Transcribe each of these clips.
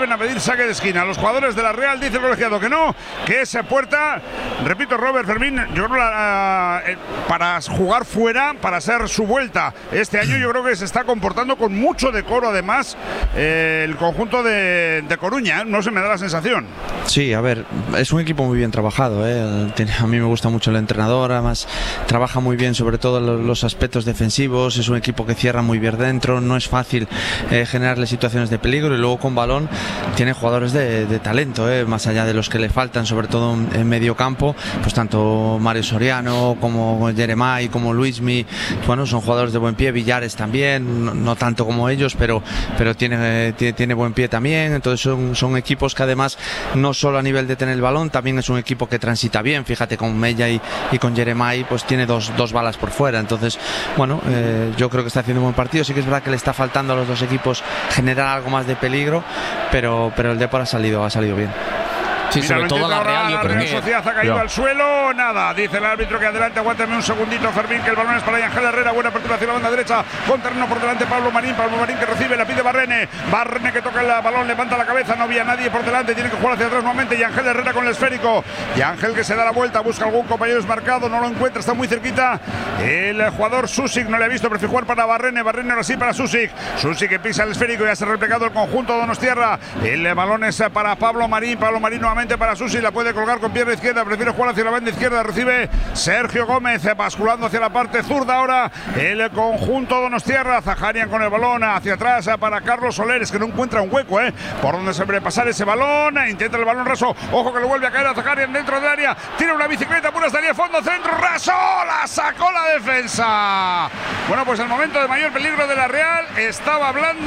vuelven a pedir saque de esquina. Los jugadores de la Real dice el colegiado que no, que esa puerta, repito, Robert Fermín, yo creo para jugar fuera, para ser su vuelta este año, yo creo que se está comportando con mucho decoro, además, el conjunto de Coruña, no se me da la sensación. Sí, a ver, es un equipo muy bien trabajado, a mí me gusta mucho el entrenador, además trabaja muy bien sobre todo los aspectos defensivos, es un equipo que cierra muy bien dentro, no es fácil generarle situaciones de peligro, y luego con balón tiene jugadores de talento, más allá de los que le faltan, sobre todo en medio campo, pues tanto Mario Soriano como Jeremai, como Luismi, bueno, son jugadores de buen pie, Villares también, no tanto como ellos, pero tiene buen pie también, entonces son equipos que además no solo a nivel de tener el balón, también es un equipo que transita bien, fíjate con Mella y con Jeremai, pues tiene dos balas por fuera, entonces bueno, yo creo que está haciendo un buen partido, sí que es verdad que le está faltando a los dos equipos generar algo más de peligro, pero el Depor ha salido bien. Sí, sobre todo la Real, yo creo que Sociedad ha caído al suelo, nada, dice el árbitro que adelante, aguántame un segundito, Fermín, que el balón es para Ángel Herrera, buena apertura hacia la banda derecha, con terreno por delante Pablo Marín que recibe, la pide Barrene que toca el balón, levanta la cabeza, no había nadie por delante, tiene que jugar hacia atrás nuevamente, y Ángel Herrera con el esférico, y Ángel que se da la vuelta, busca algún compañero desmarcado, no lo encuentra, está muy cerquita, el jugador Susic no le ha visto, prefiere jugar para Barrene ahora sí para Susic que pisa el esférico, ya se ha replegado el conjunto donostiarra, el balón es para Pablo Marín nuevamente para Susic, la puede colgar con pierna izquierda, prefiere jugar hacia la banda izquierda, recibe Sergio Gómez, basculando hacia la parte zurda ahora el conjunto donostiarra, Zaharian con el balón hacia atrás para Carlos Soleres, que no encuentra un hueco por donde se pasar ese balón, intenta el balón raso, ojo que le vuelve a caer a Zaharian dentro del área, tira una bicicleta pura, estaría fondo, centro, raso, la sacó la defensa. Bueno, pues el momento de mayor peligro de la Real, estaba hablando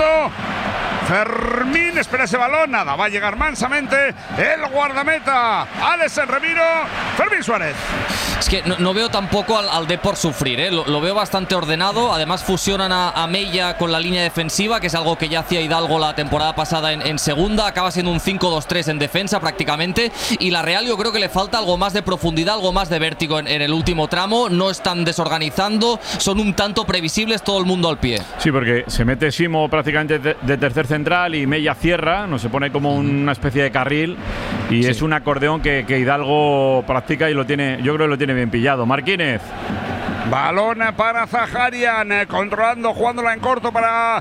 Fermín, espera ese balón, nada, va a llegar mansamente el guardameta Alex Remiro, Fermín Suárez. Es que no veo tampoco al Depor sufrir, lo veo bastante ordenado, además fusionan a Mella con la línea defensiva, que es algo que ya hacía Hidalgo la temporada pasada en segunda, acaba siendo un 5-2-3 en defensa prácticamente, y la Real yo creo que le falta algo más de profundidad, algo más de vértigo en el último tramo, no están desorganizando, son un tanto previsibles, todo el mundo al pie. Sí, porque se mete Simo prácticamente de tercer central y Mella cierra, no se pone como una especie de carril, y sí, es un acordeón que Hidalgo practica y lo tiene, yo creo que lo tiene bien pillado. Marquínez. Balón para Zaharian, controlando, jugándola en corto para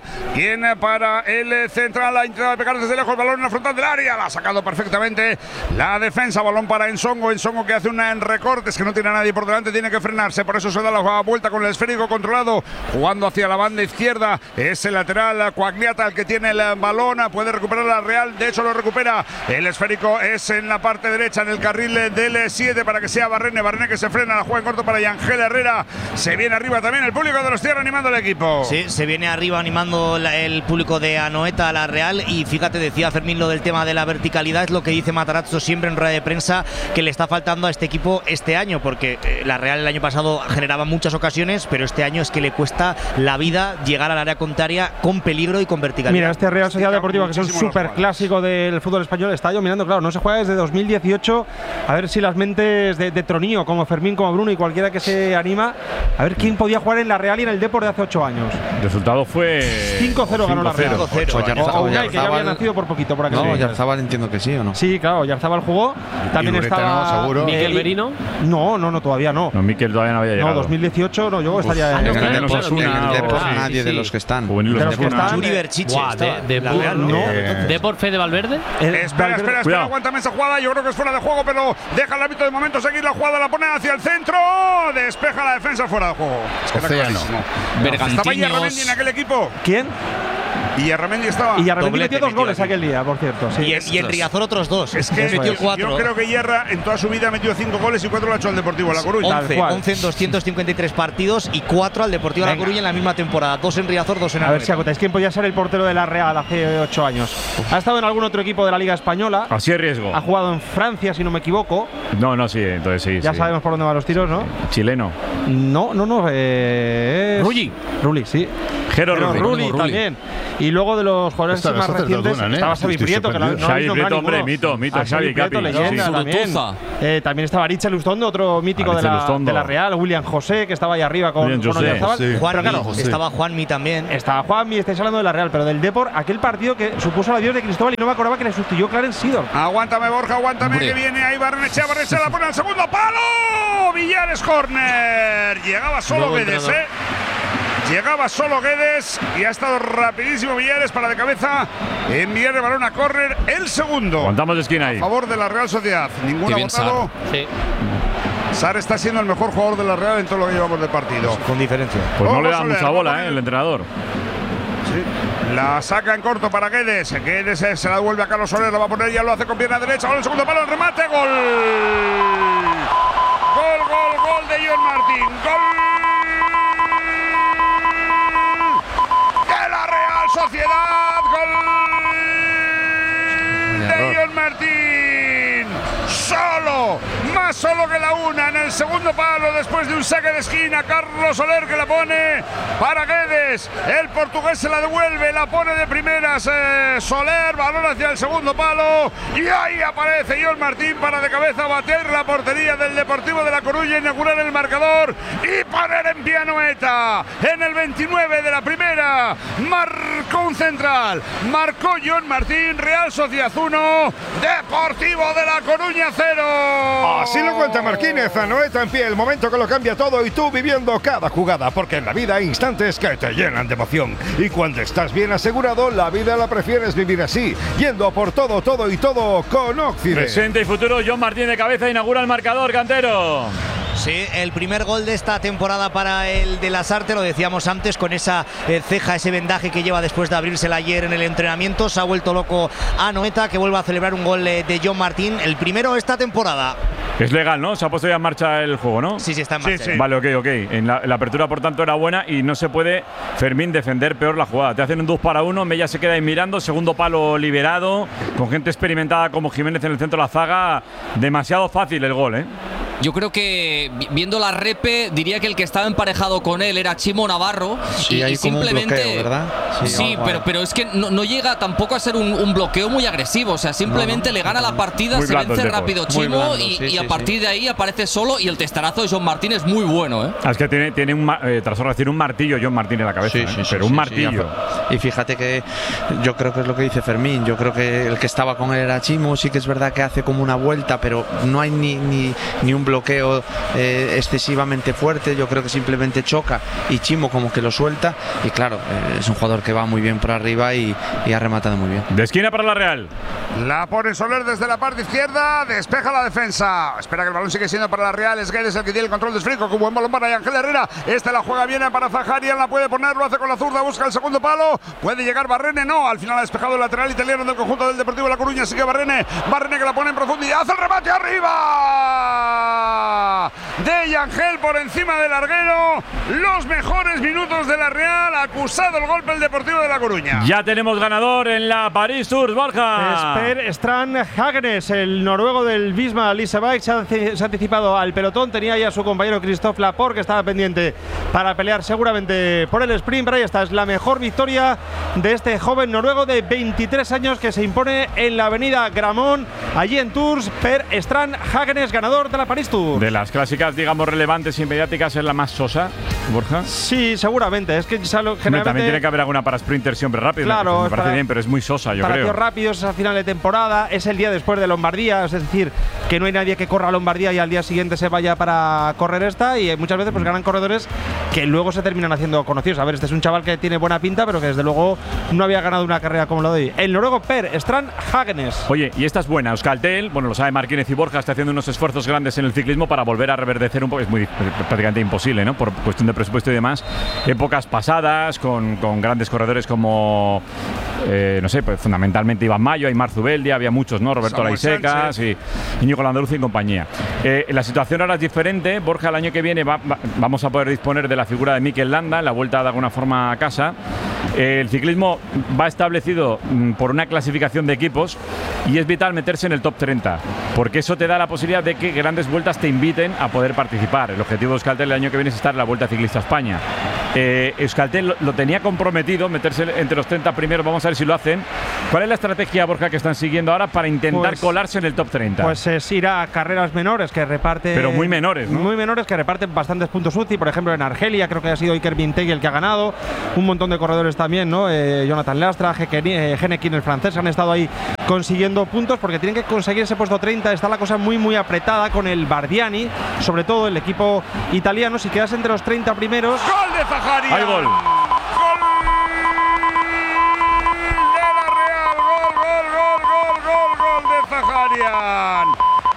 el central, ha intentado pegar desde lejos, balón en la frontal del área, la ha sacado perfectamente la defensa, balón para Ensongo que hace un recorte, es que no tiene a nadie por delante, tiene que frenarse, por eso se da la vuelta con el esférico controlado, jugando hacia la banda izquierda, es el lateral Coagliata el que tiene el balón, puede recuperar la Real, de hecho lo recupera, el esférico es en la parte derecha, en el carril del 7 para que sea Barrene que se frena, la juega en corto para Ángel Herrera. Se viene arriba también el público de Donostiarra animando al equipo. Sí, se viene arriba animando el público de Anoeta a la Real, y fíjate, decía Fermín lo del tema de la verticalidad, es lo que dice Matarazzo siempre en rueda de prensa, que le está faltando a este equipo este año, porque la Real el año pasado generaba muchas ocasiones, pero este año es que le cuesta la vida llegar al área contraria con peligro y con verticalidad. Mira, este Real Sociedad Deportiva, que es un súper clásico del fútbol español, está yo mirando, claro, no se juega desde 2018, a ver si las mentes de Tronío, como Fermín, como Bruno y cualquiera que se anima, a ver quién podía jugar en la Real y en el Depor de hace 8 años. El resultado fue 5-0 ganó la Real. 5-0. Unai, que ya había nacido por poquito por aquí. No, Yarzábal entiendo que sí, ¿o no? Sí, claro, Yarzábal jugó. También estaba seguro. ¿Miquel Merino? No, todavía no. No, Miquel todavía no había llegado. No, 2018 no, yo estaría En el Osasuna, Depor sí, nadie de los que están. Juveniles De los que Osasuna. están. Yuri Berchiche de la Real, ¿no? ¿Depor Fede Valverde? Espera, aguántame esa jugada, yo creo que es fuera de juego, pero deja el árbitro de momento seguir la jugada, la pone hacia el centro, despeja la defensa fuera de juego. Es que está clarísimo. ¿Estaba Iyarramendi en aquel equipo? ¿Quién? Iyarramendi estaba. Iyarramendi metió 2 goles aquel día, por cierto. Sí. Y en Riazor otros 2. Es que metió 4. Yo creo que Iyarra en toda su vida metió 5 goles y 4 lo ha hecho al Deportivo La Coruña. 11 en 253 partidos y 4 al Deportivo La Coruña en la misma temporada. 2 en Riazor, 2 en A ver si acotáis quién podía ser el portero de la Real hace 8 años. Ha estado en algún otro equipo de la Liga Española. Así es riesgo. Ha jugado en Francia, si no me equivoco. No, sí, entonces sí. Ya sabemos por dónde van los tiros, ¿no? Chileno. No. Rulli, sí. Jero Rulli también. Y luego de los jugadores más recientes estaba Xavi Prieto, que Xavi Prieto, hombre, mito, Xavi Capi. Leyenda también estaba Richel Lustondo, otro mítico de la Real, William José, que estaba ahí arriba con Oyarzabal. Estaba Juanmi también. Estaba Juanmi, estáis hablando de la Real, pero del Depor, aquel partido que supuso el adiós de Cristóbal y no me acordaba que le sustituyó Clarence Seedorf. Aguántame, Borja, aguántame, que viene ahí Barrenechea la pone al segundo palo. Villares, córner. Llegaba solo Guedes, Llegaba solo Guedes y ha estado rapidísimo Villares para de cabeza enviar el balón a córner. El segundo. Contamos de esquina ahí. A favor de la Real Sociedad. Ninguno ha votado. Sar está siendo el mejor jugador de la Real en todo lo que llevamos de partido. Con diferencia. Pues no le da mucha bola, el entrenador. Sí. La saca en corto para Guedes. Guedes se la devuelve a Carlos Soler. Lo va a poner, ya lo hace con pierna derecha. Gol, el segundo palo, el remate. Gol. Gol de John Martín. Gol de la Real Sociedad. Gol de John Martín. Solo, más solo que la una en el segundo palo después de un saque de esquina. Carlos Soler que la pone para Guedes. El portugués se la devuelve, la pone de primeras Soler, balón hacia el segundo palo y ahí aparece John Martín para de cabeza bater la portería del Deportivo de La Coruña, inaugurar el marcador y poner en pie a Anoeta. En el 29 de la primera marcó un central, marcó John Martín. Real Sociedad 1, Deportivo de La Coruña 0. Así lo cuenta Marquínez. Anoeta en pie, el momento que lo cambia todo y tú viviendo cada jugada, porque en la vida hay instantes que te llenan de emoción y cuando estás bien asegurado, la vida la prefieres vivir así, yendo por todo con Occident. Presente y futuro, John Martín de cabeza inaugura el marcador, Cantero. Sí, el primer gol de esta temporada para el de Lasarte, lo decíamos antes, con esa ceja, ese vendaje que lleva después de abrírsela ayer en el entrenamiento. Se ha vuelto loco Anoeta, que vuelve a celebrar un gol de John Martín, el primero esta temporada. Es legal, ¿no? Se ha puesto ya en marcha el juego, ¿no? Sí, está en marcha. Sí. Vale, ok. En la apertura, por tanto, era buena y no se puede, Fermín, defender peor la jugada. Te hacen un 2 para 1, Mella se queda ahí mirando, segundo palo liberado, con gente experimentada como Jiménez en el centro de la zaga. Demasiado fácil el gol, Yo creo que viendo la repe diría que el que estaba emparejado con él era Chimo Navarro. Sí, y simplemente un bloqueo, ¿verdad? Sí, pero es que no llega tampoco a ser un bloqueo muy agresivo. O sea, simplemente le gana la partida, se vence rápido Chimo blando, y a partir de ahí aparece solo. Y el testarazo de John Martín es muy bueno, Es que tiene un martillo John Martín en la cabeza, pero un martillo. Y fíjate que yo creo que es lo que dice Fermín. Yo creo que el que estaba con él era Chimo. Sí que es verdad que hace como una vuelta, pero no hay ni un bloqueo excesivamente fuerte. Yo creo que simplemente choca y Chimo como que lo suelta y claro, es un jugador que va muy bien por arriba y ha rematado muy bien. De esquina para la Real. La pone Soler desde la parte izquierda, despeja la defensa. Espera que el balón sigue siendo para la Real. Es Guedes el que tiene el control de Esfrico, con buen balón para Ángel Herrera. Esta la juega bien para Zaharian, la puede poner, lo hace con la zurda, busca el segundo palo. Puede llegar Barrene, no, al final ha despejado el lateral italiano del conjunto del Deportivo de La Coruña. Sigue Barrene que la pone en profundidad, hace el remate arriba de Ángel por encima del larguero. Los mejores minutos de la Real, acusado el golpe el Deportivo de La Coruña. Ya tenemos ganador en la Paris Tours, Borja. Per Strand Hagenes, el noruego del Visma Liseberg, se ha anticipado al pelotón. Tenía ya a su compañero Christophe Laporte, que estaba pendiente para pelear seguramente por el sprint. Pero ahí está, es la mejor victoria de este joven noruego de 23 años que se impone en la avenida Gramont, allí en Tours. Per Strand Hagenes, ganador de la Paris Tours. De las clásicas, digamos, relevantes y mediáticas, es la más sosa, Borja. Sí, seguramente. Es que generalmente también tiene que haber alguna para sprinters siempre rápido. Claro, me parece bien, pero es muy sosa, yo creo. Para rápidos a final de temporada, es el día después de Lombardía, es decir, que no hay nadie que corra a Lombardía y al día siguiente se vaya para correr esta, y muchas veces pues ganan corredores que luego se terminan haciendo conocidos. A ver, este es un chaval que tiene buena pinta, pero que desde luego no había ganado una carrera como la de hoy. El noruego Per Strand Hagenes. Oye, y esta es buena, Euskaltel, bueno, lo sabe Marquínez y Borja, está haciendo unos esfuerzos grandes en el ciclismo para volver a reverdecer un poco, es prácticamente imposible, ¿no? Por cuestión de presupuesto y demás. Épocas pasadas, con grandes corredores como, no sé, pues fundamentalmente Iván Mayo, Aymar Zubeldia, había muchos, ¿no? Roberto Laisecas y Íñigo Landaluz y compañía. La situación ahora es diferente. Borja, el año que viene vamos a poder disponer de la figura de Mikel Landa, la vuelta de alguna forma a casa. El ciclismo va establecido por una clasificación de equipos y es vital meterse en el top 30, porque eso te da la posibilidad de que grandes vueltas te inviten a poder participar. El objetivo de Euskaltel el año que viene es estar en la Vuelta Ciclista a España. Euskaltel lo tenía comprometido, meterse entre los 30 primeros, vamos a ver si lo hacen. ¿Cuál es la estrategia, Borja, que están siguiendo ahora para intentar colarse en el top 30? Pues es ir a carreras menores que reparte. Pero muy menores, ¿no? Muy menores que reparten bastantes puntos UCI. Por ejemplo, en Argelia creo que ha sido Iker Bintegi el que ha ganado. Un montón de corredores también, ¿no? Jonathan Lastra, Genekin, el francés, han estado ahí consiguiendo puntos porque tienen que conseguir ese puesto 30. Está la cosa muy apretada con el Bardiani, sobre todo el equipo italiano. Si quedas entre los 30 primeros. ¡Gol de Zaharian! ¡Hay gol! ¡Gol de Zaharian!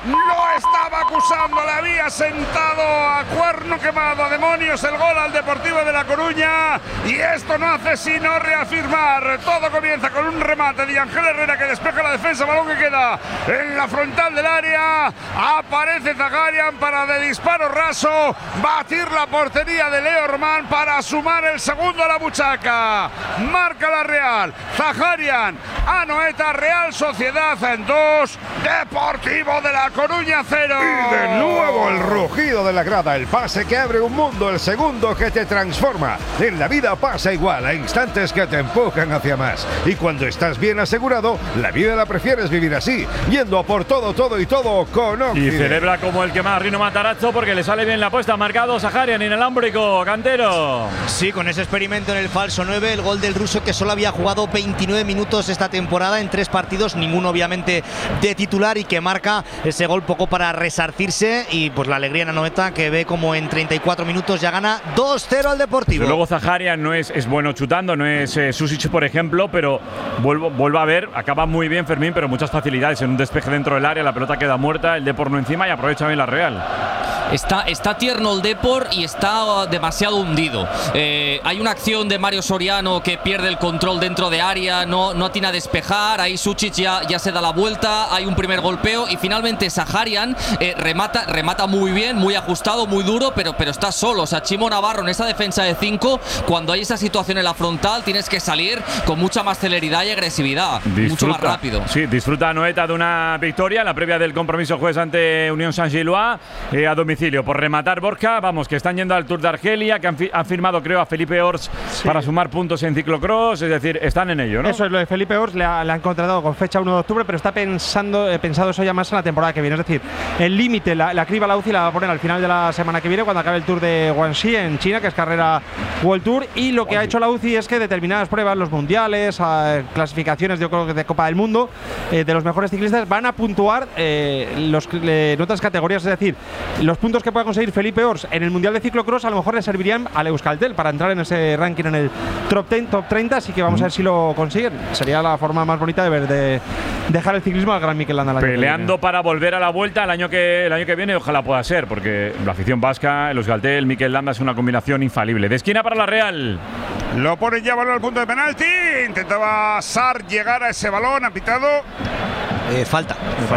Lo estaba acusando, le había sentado a cuerno quemado, a demonios, el gol al Deportivo de La Coruña, y esto no hace sino reafirmar. Todo comienza con un remate de Ángel Herrera que despeja la defensa, balón que queda en la frontal del área. Aparece Zaharian para de disparo raso batir la portería de Leo Ormán para sumar el segundo a la buchaca. Marca la Real, Zaharian, Anoeta, Real Sociedad en 2, Deportivo de La Coruña 0. Y de nuevo el rugido de la grada, el pase que abre un mundo, el segundo que te transforma. En la vida pasa igual, hay instantes que te empujan hacia más. Y cuando estás bien asegurado, la vida la prefieres vivir así, yendo a por todo y todo con Occident. Y celebra como el que más, Rino Matarazzo, porque le sale bien la apuesta. Marcado Zaharian, inalámbrico, Cantero. Sí, con ese experimento en el falso 9, el gol del ruso que solo había jugado 29 minutos esta temporada en 3 partidos, ninguno obviamente de titular, y que marca ese gol poco para resarcirse, y pues la alegría en Anoeta, que ve como en 34 minutos ya gana 2-0 al Deportivo. Pero luego Zaharian no es bueno chutando, no es Susic, por ejemplo, pero vuelvo a ver, acaba muy bien Fermín, pero muchas facilidades en un despeje dentro del área, la pelota queda muerta, el Depor no encima y aprovecha bien la Real. Está tierno el Depor y está demasiado hundido. Hay una acción de Mario Soriano que pierde el control dentro de área, no atina a despejar, ahí Susic ya se da la vuelta, hay un primer golpeo y finalmente Zaharian remata muy bien, muy ajustado, muy duro, pero está solo. O sea, Chimo Navarro en esa defensa de 5, cuando hay esa situación en la frontal, tienes que salir con mucha más celeridad y agresividad, mucho más rápido. Sí, disfruta Anoeta de una victoria, la previa del compromiso jueves ante Unión Saint-Gillois, a domicilio. Por rematar, Borja, vamos, que están yendo al Tour de Argelia, que han firmado, creo, a Felipe Ors para sumar puntos en ciclocross, es decir, están en ello, ¿no? Eso es, lo de Felipe Ors le han contratado con fecha 1 de octubre, pero está pensado eso ya más en la temporada que viene. Es decir, el límite, la criba, la UCI la va a poner al final de la semana que viene, cuando acabe el Tour de Guangxi en China, que es carrera World Tour, y lo que ha hecho la UCI es que determinadas pruebas, los mundiales, clasificaciones, yo creo que de Copa del Mundo, de los mejores ciclistas, van a puntuar en otras categorías. Es decir, los puntos que pueda conseguir Felipe Ors en el Mundial de Ciclocross a lo mejor le servirían al Euskaltel para entrar en ese ranking en el top 30, así que vamos a ver si lo consiguen. Sería la forma más bonita de dejar el ciclismo al gran Mikel Landa. Peleando para volver a la vuelta el año que viene, ojalá pueda ser, porque la afición vasca, el Euskaltel, Mikel Landa es una combinación infalible. De esquina para la Real. Lo ponen ya balón al punto de penalti. Intentaba Sar llegar a ese balón, ha pitado. Falta.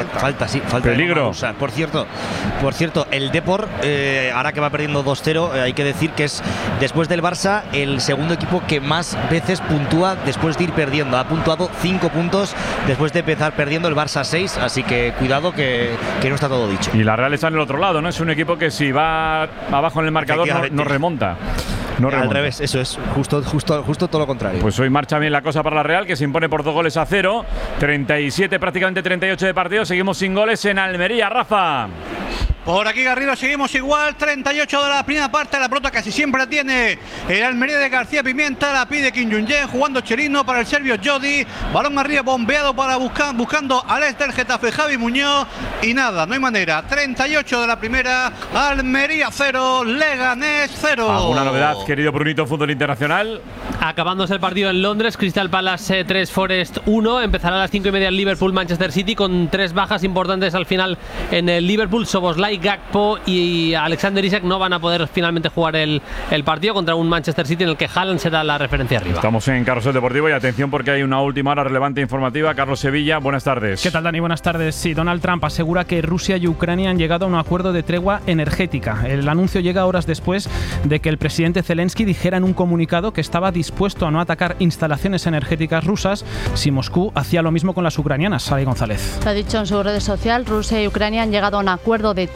Peligro. Por cierto, el Depor, ahora que va perdiendo 2-0, hay que decir que es, después del Barça, el segundo equipo que más veces puntúa después de ir perdiendo. Ha puntuado 5 puntos después de empezar perdiendo, el Barça 6, así que cuidado que no está todo dicho. Y la Real está en el otro lado, ¿no? Es un equipo que si va abajo en el marcador no remonta. Al revés, eso es justo todo lo contrario. Pues hoy marcha bien la cosa para la Real, que se impone por 2-0, 37, prácticamente 38 de partido. Seguimos sin goles en Almería, Rafa. Por aquí, Garrido, seguimos igual. 38 de la primera parte. La pelota casi siempre la tiene el Almería de García Pimienta. La pide Kim Jong-un, jugando Cherino para el serbio Jodi. Balón arriba, bombeado para buscando al del Getafe, Javi Muñoz. Y nada, no hay manera. 38 de la primera. Almería 0, Leganés 0. ¿Alguna novedad, querido Brunito, fútbol internacional? Acabándose el partido en Londres, Crystal Palace 3, Forest 1. Empezará a las 5:30 el Liverpool-Manchester City, con 3 bajas importantes al final en el Liverpool. Szoboszlai, Gakpo y Alexander Isak no van a poder finalmente jugar el partido contra un Manchester City en el que Haaland será la referencia arriba. Estamos en Carrusel Deportivo y atención porque hay una última hora relevante informativa. Carlos Sevilla, buenas tardes. ¿Qué tal, Dani? Buenas tardes. Sí, Donald Trump asegura que Rusia y Ucrania han llegado a un acuerdo de tregua energética. El anuncio llega horas después de que el presidente Zelensky dijera en un comunicado que estaba dispuesto a no atacar instalaciones energéticas rusas si Moscú hacía lo mismo con las ucranianas. Sara González. Lo ha dicho en sus redes sociales, Rusia y Ucrania han llegado a un acuerdo de tregua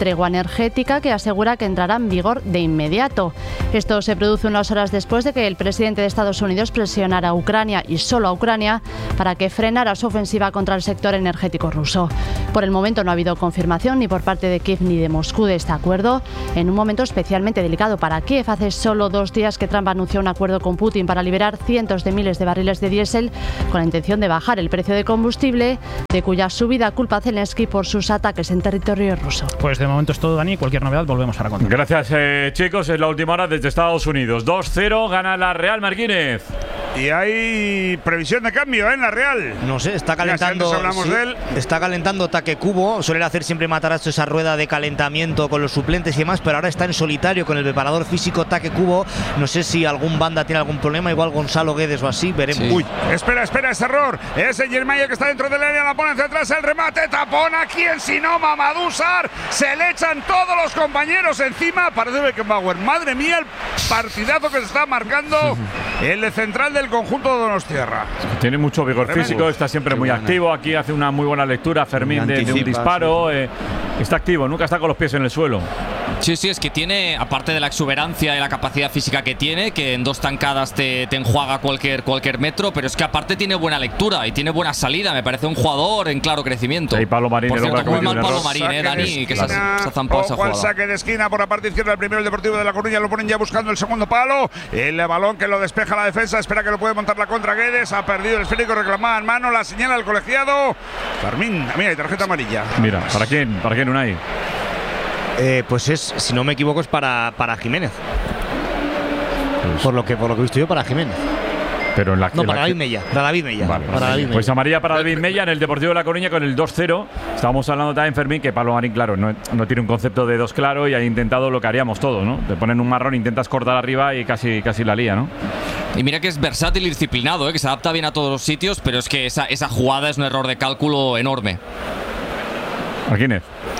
tregua energética que asegura que entrará en vigor de inmediato. Esto se produce unas horas después de que el presidente de Estados Unidos presionara a Ucrania y solo a Ucrania para que frenara su ofensiva contra el sector energético ruso. Por el momento no ha habido confirmación ni por parte de Kiev ni de Moscú de este acuerdo, en un momento especialmente delicado para Kiev. Hace solo 2 días que Trump anunció un acuerdo con Putin para liberar cientos de miles de barriles de diésel con la intención de bajar el precio de combustible, de cuya subida culpa Zelensky por sus ataques en territorio ruso. Pues de momento es todo, Dani. Cualquier novedad volvemos a contar. Gracias, chicos. Es la última hora desde Estados Unidos. 2-0 gana la Real Martínez. Y hay previsión de cambio en la Real. No sé, está calentando. Hablamos de él. Está calentando Taquecubo. Suele hacer siempre Matarazzo esa rueda de calentamiento con los suplentes y demás, pero ahora está en solitario con el preparador físico Taquecubo. No sé si algún banda tiene algún problema, igual Gonzalo Guedes o así, veremos. Sí. Uy, espera, ese error. Ese Yermaya que está dentro del área, la pone hacia atrás, el remate, tapón a quien si no, Mamadou Sarr. Se le echan todos los compañeros encima. Parece Beckenbauer. Madre mía, el partidazo que se está marcando el central del conjunto de Donostiarra. Tiene mucho vigor físico, está siempre muy activo. Aquí hace una muy buena lectura Fermín de un disparo. Sí. Está activo, nunca está con los pies en el suelo. Sí, es que tiene, aparte de la exuberancia y la capacidad física que tiene, que en 2 tancadas te enjuaga cualquier metro, pero es que aparte tiene buena lectura y tiene buena salida. Me parece un jugador en claro crecimiento. Sí, Pablo Marín. Por cierto, muy mal Pablo Marín, Dani, que se ha zampado esa jugada. Saque de esquina por la parte izquierda, el primero el Deportivo de La Coruña, lo ponen ya buscando el segundo palo. El balón que lo despeja la defensa, espera que lo puede montar la contra Guedes. Ha perdido el esférico, reclamada en mano, la señala el colegiado. Fermín, mira, hay tarjeta amarilla. Mira, ¿para quién Unai? Pues es, si no me equivoco, es para Jiménez. Pues por lo que he visto yo, para Jiménez. Pero en la, no, para David Mella. Vale, pues amarilla para David Mella en el Deportivo de La Coruña con el 2-0. Estábamos hablando también, Fermín, que Pablo Marín, claro, no tiene un concepto de 2 claro y ha intentado lo que haríamos todos, ¿no? Te ponen un marrón, intentas cortar arriba y casi la lía, ¿no? Y mira que es versátil y disciplinado, que se adapta bien a todos los sitios, pero es que esa jugada es un error de cálculo enorme. Martínez.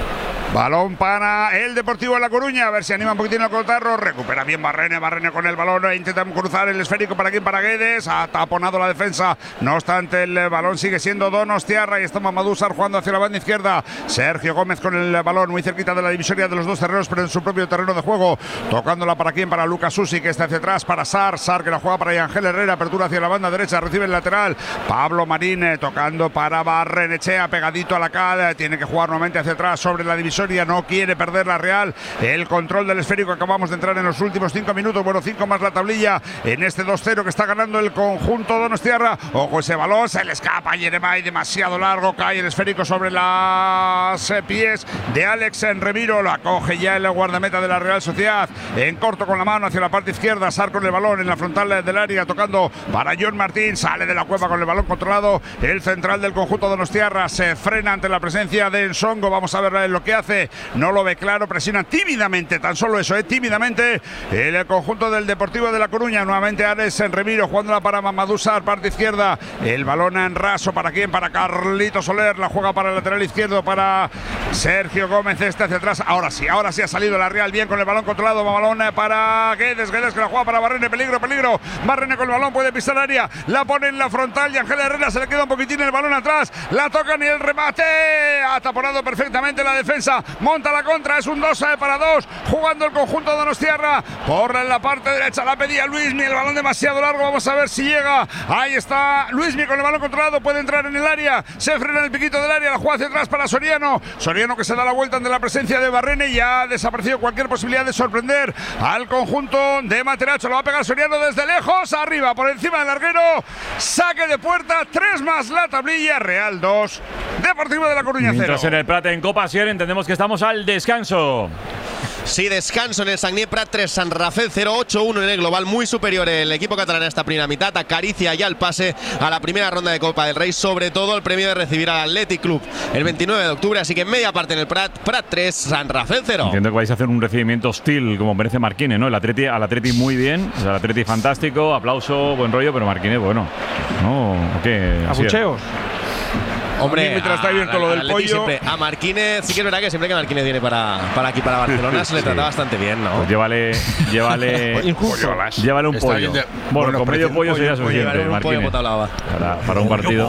Balón para el Deportivo de La Coruña. A ver si anima un poquitín el Cotarro. Recupera bien Barrene con el balón. Intenta cruzar el esférico para Guedes. Ha taponado la defensa. No obstante, el balón sigue siendo Donostiarra. Y está Mamadou Sarr jugando hacia la banda izquierda. Sergio Gómez con el balón muy cerquita de la divisoria de los 2 terrenos, pero en su propio terreno de juego. Tocándola para quién, para Lucas Susi, que está hacia atrás, para Sarr que la juega para Ángel Herrera. Apertura hacia la banda derecha. Recibe el lateral. Pablo Marín tocando para Barrenechea. Pegadito a la cara. Tiene que jugar nuevamente hacia atrás sobre la divisoria. No quiere perder la Real el control del esférico. Acabamos de entrar en los últimos 5 minutos. Bueno, 5 más la tablilla en este 2-0 que está ganando el conjunto Donostiarra. Ojo, ese balón se le escapa a Yeremay, demasiado largo. Cae el esférico sobre los pies de Alex Enremiro. La coge ya el guardameta de la Real Sociedad en corto con la mano hacia la parte izquierda. Sarr con el balón en la frontal del área, tocando para John Martín. Sale de la cueva con el balón controlado el central del conjunto Donostiarra. Se frena ante la presencia de Nsongo. Vamos a ver lo que hace. No lo ve claro, presiona tímidamente, tan solo eso, tímidamente el conjunto del Deportivo de La Coruña. Nuevamente Alex Enremiro jugándola para Mamadou Sarr, parte izquierda. El balón en raso, ¿para quién? Para Carlito Soler, la juega para el lateral izquierdo, para Sergio Gómez, hacia atrás. Ahora sí ha salido la Real bien con el balón controlado. Balón para Guedes que la juega para Barrene, peligro. Barrene con el balón, puede pisar área, la pone en la frontal y Ángel Herrera se le queda un poquitín el balón atrás, la tocan y el remate. Ha taponado perfectamente la defensa. Monta la contra, es un 2-2 jugando el conjunto de Donostiarra por la parte derecha. La pedía Luismi, el balón demasiado largo. Vamos a ver si llega. Ahí está Luismi con el balón controlado, puede entrar en el área, se frena en el piquito del área, la juega hacia atrás para Soriano que se da la vuelta ante la presencia de Barrene y ha desaparecido cualquier posibilidad de sorprender al conjunto de Materacho. Lo va a pegar Soriano desde lejos, arriba, por encima del larguero. Saque de puerta, 3 más la tablilla. Real 2, Deportivo de La Coruña 0. Mientras en el Prat en Copa Asier entendemos que estamos al descanso. Sí, descanso en el Sagnier Prat 3, San Rafael 0-8-1 en el global, muy superior el equipo catalán a esta primera mitad, acaricia ya el pase a la primera ronda de Copa del Rey, sobre todo el premio de recibir al Athletic Club el 29 de octubre, así que media parte en el Prat 3, San Rafael 0. Entiendo que vais a hacer un recibimiento hostil, como merece Marquínez, ¿no? Al Atleti muy bien, o sea, el Atleti fantástico, aplauso, buen rollo, pero Marquínez, bueno, ¿no? ¿O qué? Abucheos. Hombre, mientras está abierto lo del pollo. Siempre. A Marquínez, sí que es verdad que siempre que Marquínez viene para aquí, para Barcelona, se le trata bastante bien, ¿no? Pues llévale un pollo. Bueno, con medio pollo sería suficiente, Marquínez. Para un partido.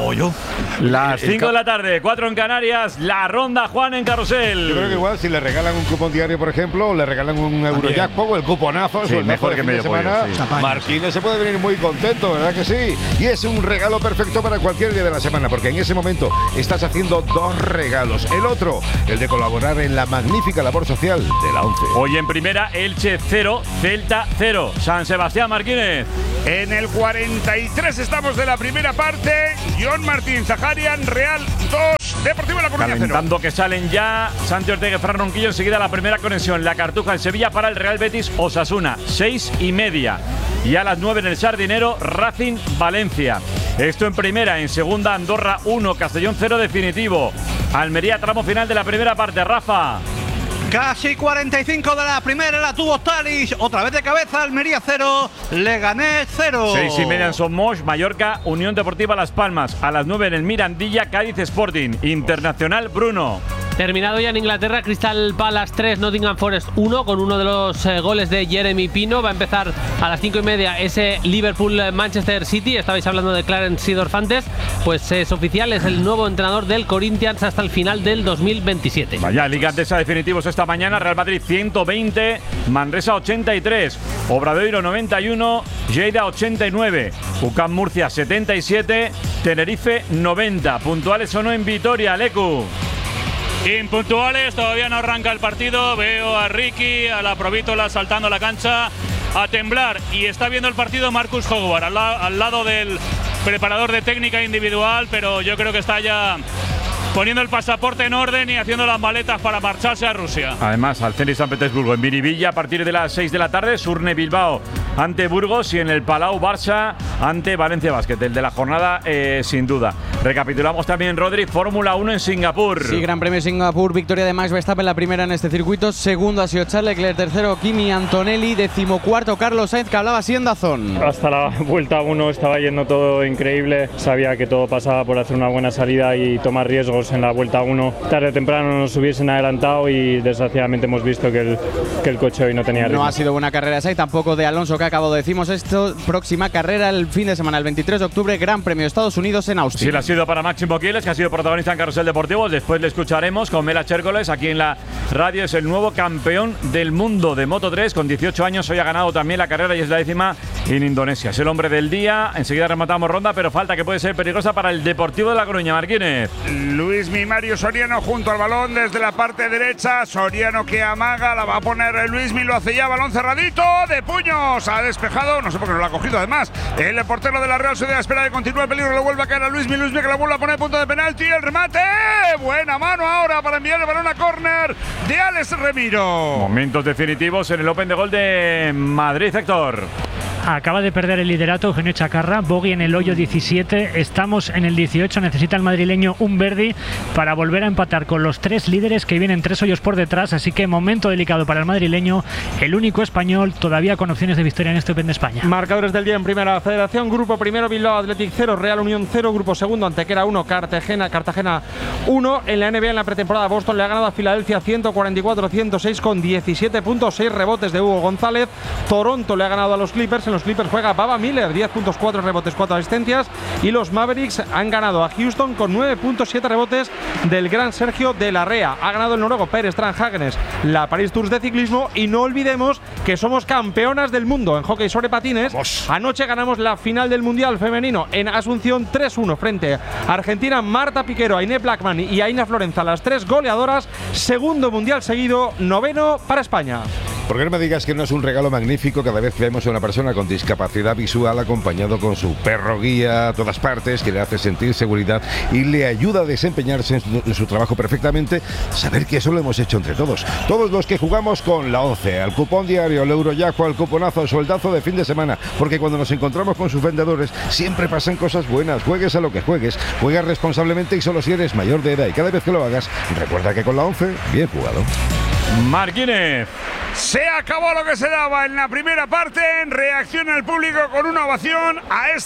Las 5 de la tarde, 4 en Canarias, la ronda Juan en Carrusel. Yo creo que igual si le regalan un cupón diario, por ejemplo, o le regalan un Eurojackpot o el cuponazo, sí, mejor que medio pollo. Marquínez se puede venir muy contento, ¿verdad que sí? Y es un regalo perfecto para cualquier día de la semana, porque en ese momento estás haciendo 2 regalos. El otro, el de colaborar en la magnífica labor social de la ONCE. Hoy en primera, Elche 0, Celta 0. San Sebastián, Marquínez. En el 43 estamos de la primera parte. John Martín Zaharian, Real 2, Deportivo La Coruña 0. Calentando que salen ya Santi Ortega y Fran Ronquillo. Enseguida la primera conexión. La Cartuja en Sevilla para el Real Betis Osasuna, 6:30. Y a las 9 en el Sardinero, Racing Valencia. Esto en primera. En segunda, Andorra 1, Castellón 0 definitivo. Almería, tramo final de la primera parte. Rafa. Casi 45 de la primera la tuvo Talis. Otra vez de cabeza, Almería 0, Leganés 0. 6:30 en Somos, Mallorca, Unión Deportiva Las Palmas. A las 9 en el Mirandilla, Cádiz Sporting. Internacional, Bruno. Terminado ya en Inglaterra, Crystal Palace 3, Nottingham Forest 1, con uno de los goles de Jeremy Pino. Va a empezar a las 5:30 ese Liverpool-Manchester City. Estabais hablando de Clarence Seedorf antes. Pues es oficial, es el nuevo entrenador del Corinthians hasta el final del 2027. Vaya, Liga Andesa definitivos esta mañana. Real Madrid 120, Manresa 83, Obradoiro 91, Lleida 89, UCAM Murcia 77, Tenerife 90. Puntuales o no en Vitoria, Lecu. Impuntuales, todavía no arranca el partido. Veo a Ricky, a la Provítola saltando la cancha a temblar. Y está viendo el partido Marcus Howard al lado del preparador de técnica individual, pero yo creo que está ya poniendo el pasaporte en orden y haciendo las maletas para marcharse a Rusia. Además, al Zenit San Petersburgo, en Miribilla, a partir de las 6 de la tarde, Surne Bilbao ante Burgos y en el Palau Barça ante Valencia Basket. El de la jornada, sin duda. Recapitulamos también, Rodri, Fórmula 1 en Singapur. Sí, Gran Premio de Singapur, victoria de Max Verstappen, la primera en este circuito. Segundo ha sido Charles Leclerc, tercero Kimi Antonelli, 14º Carlos Sainz, que hablaba así en DAZN. Hasta la vuelta 1 estaba yendo todo increíble. Sabía que todo pasaba por hacer una buena salida y tomar riesgos en la vuelta 1. Tarde o temprano nos hubiesen adelantado y desgraciadamente hemos visto que el coche hoy no tenía ritmo. No ha sido buena carrera esa y tampoco de Alonso, que ha acabado. Decimos esto, próxima carrera el fin de semana, el 23 de octubre, Gran Premio de Estados Unidos en Austin. Sí, lo ha sido para Máximo Quiles, que ha sido protagonista en Carrusel Deportivo. Después le escucharemos con Mela Chércoles aquí en la radio. Es el nuevo campeón del mundo de Moto3 con 18 años. Hoy ha ganado también la carrera y es la 10ª en Indonesia. Es el hombre del día. Enseguida rematamos ronda, pero falta que puede ser peligrosa para el Deportivo de La Coruña. Marquínez. Luis Mario Soriano junto al balón desde la parte derecha. Soriano que amaga, la va a poner Luismi, lo hace ya, balón cerradito, de puños, ha despejado, no sé por qué no lo ha cogido además. El portero de la Real Sociedad espera de continuar el peligro, lo vuelve a caer a Luismi que la vuelve a poner punto de penalti, el remate, buena mano ahora para enviar el balón a córner de Alex Remiro. Momentos definitivos en el Open de Gol de Madrid, Héctor. Acaba de perder el liderato Eugenio Chacarra, bogey en el hoyo 17, estamos en el 18, necesita el madrileño un birdie para volver a empatar con los 3 líderes que vienen 3 hoyos por detrás, así que momento delicado para el madrileño, el único español todavía con opciones de victoria en este Open de España. Marcadores del día en Primera Federación, grupo primero Bilbao Athletic 0, Real Unión 0, grupo segundo Antequera 1, Cartagena 1, en la NBA en la pretemporada Boston le ha ganado a Filadelfia 144-106 con 17 puntos, 6 rebotes de Hugo González, Toronto le ha ganado a los Clippers, en los Clippers juega Baba Miller, 10 puntos, 4 rebotes, 4 asistencias, y los Mavericks han ganado a Houston con 9 puntos, 7 rebotes del gran Sergio de la Rea. Ha ganado el noruego Per Strand-Hagenes la Paris Tours de ciclismo y no olvidemos que somos campeonas del mundo en hockey sobre patines. ¡Vamos! Anoche ganamos la final del Mundial femenino en Asunción 3-1 frente a Argentina. Marta Piquero, Ainé Blackman y Aina Florenza, las 3 goleadoras. Segundo Mundial seguido, 9º para España. ¿Por qué no me digas que no es un regalo magnífico cada vez que vemos a una persona con discapacidad visual acompañado con su perro guía a todas partes, que le hace sentir seguridad y le ayuda a desempeñarse en su trabajo perfectamente? Saber que eso lo hemos hecho entre todos. Todos los que jugamos con la ONCE, al cupón diario, al Eurojackpot, al cuponazo, al sueldazo de fin de semana, porque cuando nos encontramos con sus vendedores siempre pasan cosas buenas. Juegues a lo que juegues, juegas responsablemente y solo si eres mayor de edad. Y cada vez que lo hagas, recuerda que con la ONCE, bien jugado. Marquínez. Se acabó lo que se daba en la primera parte. Reacciona el público con una ovación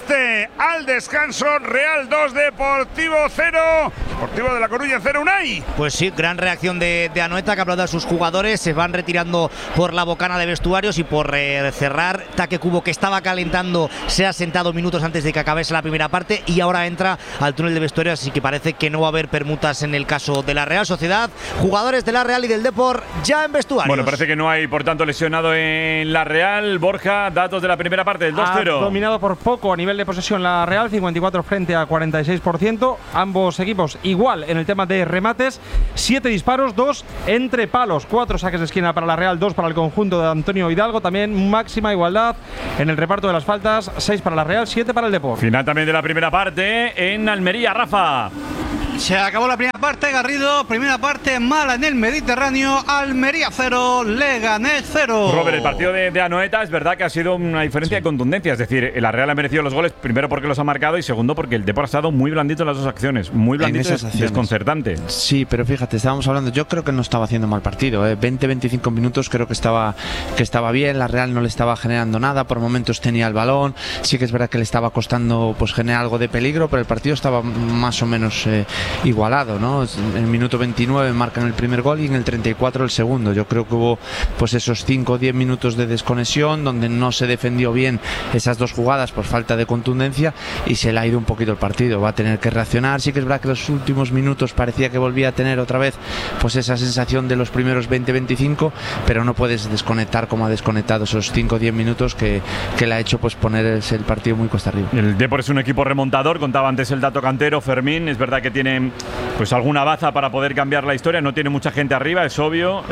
al descanso. Real 2, Deportivo 0. Deportivo de La Coruña 0, Unai. Pues sí, gran reacción de Anoeta, que aplaude a sus jugadores. Se van retirando por la bocana de vestuarios y por cerrar. Taque Cubo, que estaba calentando, se ha sentado minutos antes de que acabase la primera parte y ahora entra al túnel de vestuarios, así que parece que no va a haber permutas en el caso de la Real Sociedad. Jugadores de la Real y del Depor ya en vestuarios. Bueno, parece que no hay, por tanto, lesionado en la Real. Borja, datos de la primera parte del 2-0. Ha dominado por poco a nivel de posesión la Real, 54 frente a 46%. Ambos equipos igual en el tema de remates. 7 disparos, 2 entre palos. 4 saques de esquina para la Real, 2 para el conjunto de Antonio Hidalgo. También máxima igualdad en el reparto de las faltas. 6 para la Real, 7 para el Depor. Final también de la primera parte en Almería, Rafa. Se acabó la primera parte, Garrido. Primera parte mala en el Mediterráneo. Almería 0, Leganés 0. Robert, el partido de Anoeta es verdad que ha sido una diferencia de contundencia. Es decir, la Real ha merecido los goles, primero porque los ha marcado y segundo porque el Depor ha estado muy blandito en las dos acciones. Muy blandito, desconcertante. Sí, pero fíjate, estábamos hablando, yo creo que no estaba haciendo mal partido. 20-25 minutos creo que estaba bien. La Real no le estaba generando nada, por momentos tenía el balón. Sí que es verdad que le estaba costando pues generar algo de peligro, pero el partido estaba más o menos igualado, ¿no? En el minuto 29 marcan el primer gol y en el 34 el segundo. Yo creo que hubo pues esos 5 o 10 minutos de desconexión donde no se defendió bien esas dos jugadas por falta de contundencia y se le ha ido un poquito el partido. Va a tener que reaccionar. Sí que es verdad que los últimos minutos parecía que volvía a tener otra vez pues esa sensación de los primeros 20-25, pero no puedes desconectar como ha desconectado esos 5 o 10 minutos que le ha hecho pues poner el partido muy cuesta arriba. El Depor es un equipo remontador. Contaba antes el dato cantero, Fermín. Es verdad que tiene pues alguna baza para poder cambiar la historia. No tiene mucha gente arriba, es obvio.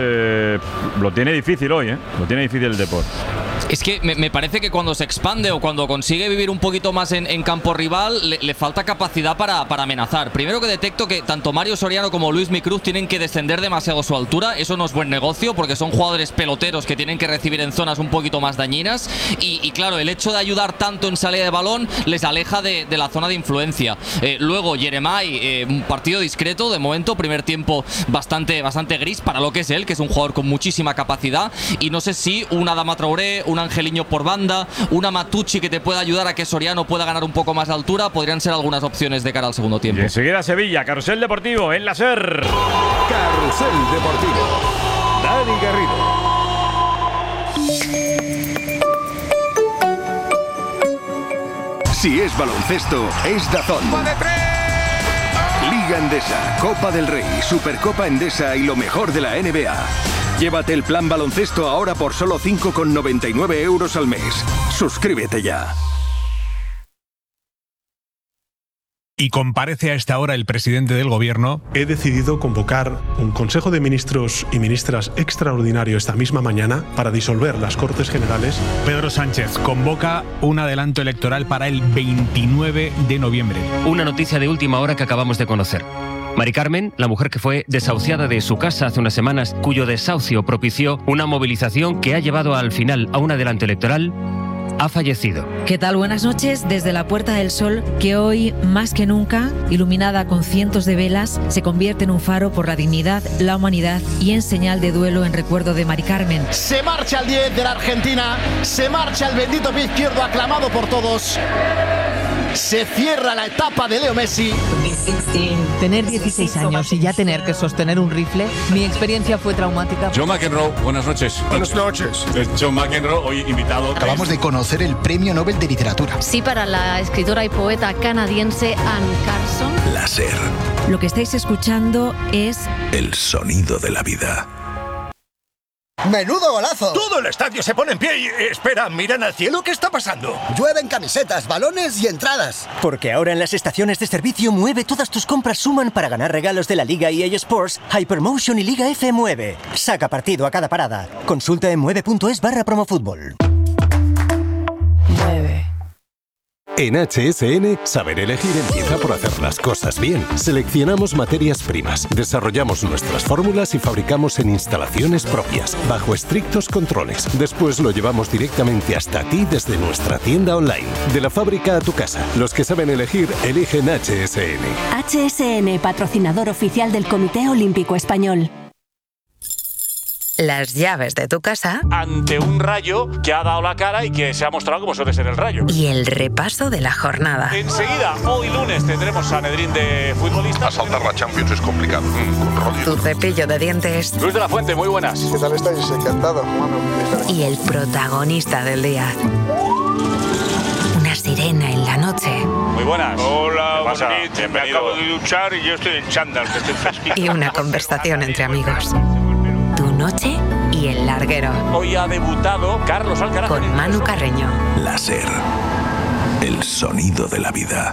Lo tiene difícil hoy, Lo tiene difícil el Depor. Es que me parece que cuando se expande o cuando consigue vivir un poquito más en campo rival, le falta capacidad para amenazar. Primero que detecto que tanto Mario Soriano como Luis Micruz tienen que descender demasiado su altura. Eso no es buen negocio porque son jugadores peloteros que tienen que recibir en zonas un poquito más dañinas. Y claro, el hecho de ayudar tanto en salida de balón les aleja de la zona de influencia. Luego, Yeremay, un partido discreto de momento. Primer tiempo bastante gris para lo que es él, que es un jugador con muchísima capacidad. Y no sé si una Adama Traoré, un Angeliño por banda, una Matucci que te pueda ayudar a que Soriano pueda ganar un poco más de altura, podrían ser algunas opciones de cara al segundo tiempo. Y enseguida Sevilla, Carrusel Deportivo en la SER. Carrusel Deportivo. Dani Garrido. Si es baloncesto, es DAZN. Liga Endesa, Copa del Rey, Supercopa Endesa y lo mejor de la NBA. Llévate el plan baloncesto ahora por solo 5,99 € al mes. Suscríbete ya. Y comparece a esta hora el presidente del gobierno. He decidido convocar un Consejo de Ministros y Ministras extraordinario esta misma mañana para disolver las Cortes Generales. Pedro Sánchez convoca un adelanto electoral para el 29 de noviembre. Una noticia de última hora que acabamos de conocer. Mari Carmen, la mujer que fue desahuciada de su casa hace unas semanas, cuyo desahucio propició una movilización que ha llevado al final a un adelanto electoral, ha fallecido. ¿Qué tal? Buenas noches desde la Puerta del Sol, que hoy, más que nunca, iluminada con cientos de velas, se convierte en un faro por la dignidad, la humanidad y en señal de duelo en recuerdo de Mari Carmen. Se marcha el 10 de la Argentina, se marcha el bendito pie izquierdo aclamado por todos. Se cierra la etapa de Leo Messi. Tener 16 años y ya tener que sostener un rifle, mi experiencia fue traumática. John McEnroe, buenas noches. Buenas noches. John McEnroe, hoy invitado. Acabamos de conocer el Premio Nobel de Literatura. Sí, para la escritora y poeta canadiense Anne Carson. La SER. Lo que estáis escuchando es El sonido de la vida. ¡Menudo golazo! Todo el estadio se pone en pie y... Espera, miran al cielo, ¿qué está pasando? Llueven camisetas, balones y entradas. Porque ahora en las estaciones de servicio Mueve todas tus compras suman para ganar regalos de la Liga EA Sports, Hypermotion y Liga F Mueve. Saca partido a cada parada. Consulta en mueve.es/promofútbol. Mueve. En HSN, saber elegir empieza por hacer las cosas bien. Seleccionamos materias primas, desarrollamos nuestras fórmulas y fabricamos en instalaciones propias, bajo estrictos controles. Después lo llevamos directamente hasta ti desde nuestra tienda online. De la fábrica a tu casa. Los que saben elegir, eligen HSN. HSN, patrocinador oficial del Comité Olímpico Español. las llaves de tu casa Ante un Rayo que ha dado la cara y que se ha mostrado como suele ser el Rayo. y el repaso de la jornada. Enseguida, hoy lunes, tendremos Sanedrín de futbolistas. Asaltar la Champions es complicado. Tu cepillo de dientes Luis de la Fuente, muy buenas. ¿Qué tal estáis? Encantado. y el protagonista del día. Una sirena en la noche Muy buenas. Hola, ¿Qué pasa? bonito. Me Bienvenido. acabo de duchar y yo estoy en chándal, que estoy fresquito. y una conversación entre amigos. Tu noche y el larguero. Hoy ha debutado Carlos Alcaraz. Con Manu Carreño. Láser. El sonido de la vida.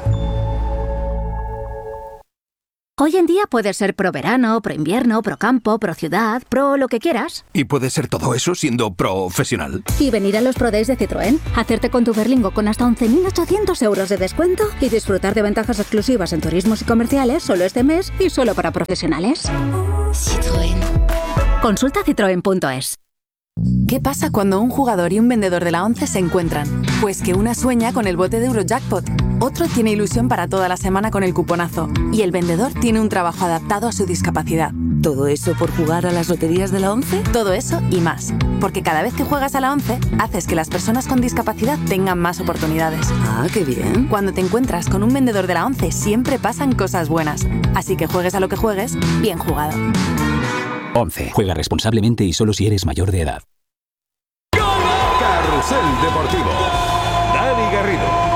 Hoy en día puedes ser pro verano, pro invierno, pro campo, pro ciudad, pro lo que quieras. Y puede ser todo eso siendo profesional. Y venir a los Pro Days de Citroën, hacerte con tu Berlingo con hasta 11.800 euros de descuento y disfrutar de ventajas exclusivas en turismos y comerciales solo este mes y solo para profesionales. Citroën. Consulta citroen.es. ¿Qué pasa cuando un jugador y un vendedor de la ONCE se encuentran? Pues que una sueña con el bote de Eurojackpot, otro tiene ilusión para toda la semana con el cuponazo y el vendedor tiene un trabajo adaptado a su discapacidad. ¿Todo eso por jugar a las loterías de la ONCE? Todo eso y más. Porque cada vez que juegas a la ONCE, haces que las personas con discapacidad tengan más oportunidades. Ah, qué bien. Cuando te encuentras con un vendedor de la ONCE, siempre pasan cosas buenas. Así que juegues a lo que juegues, bien jugado. 11. Juega responsablemente y solo si eres mayor de edad. Carrusel Deportivo. Dani Garrido.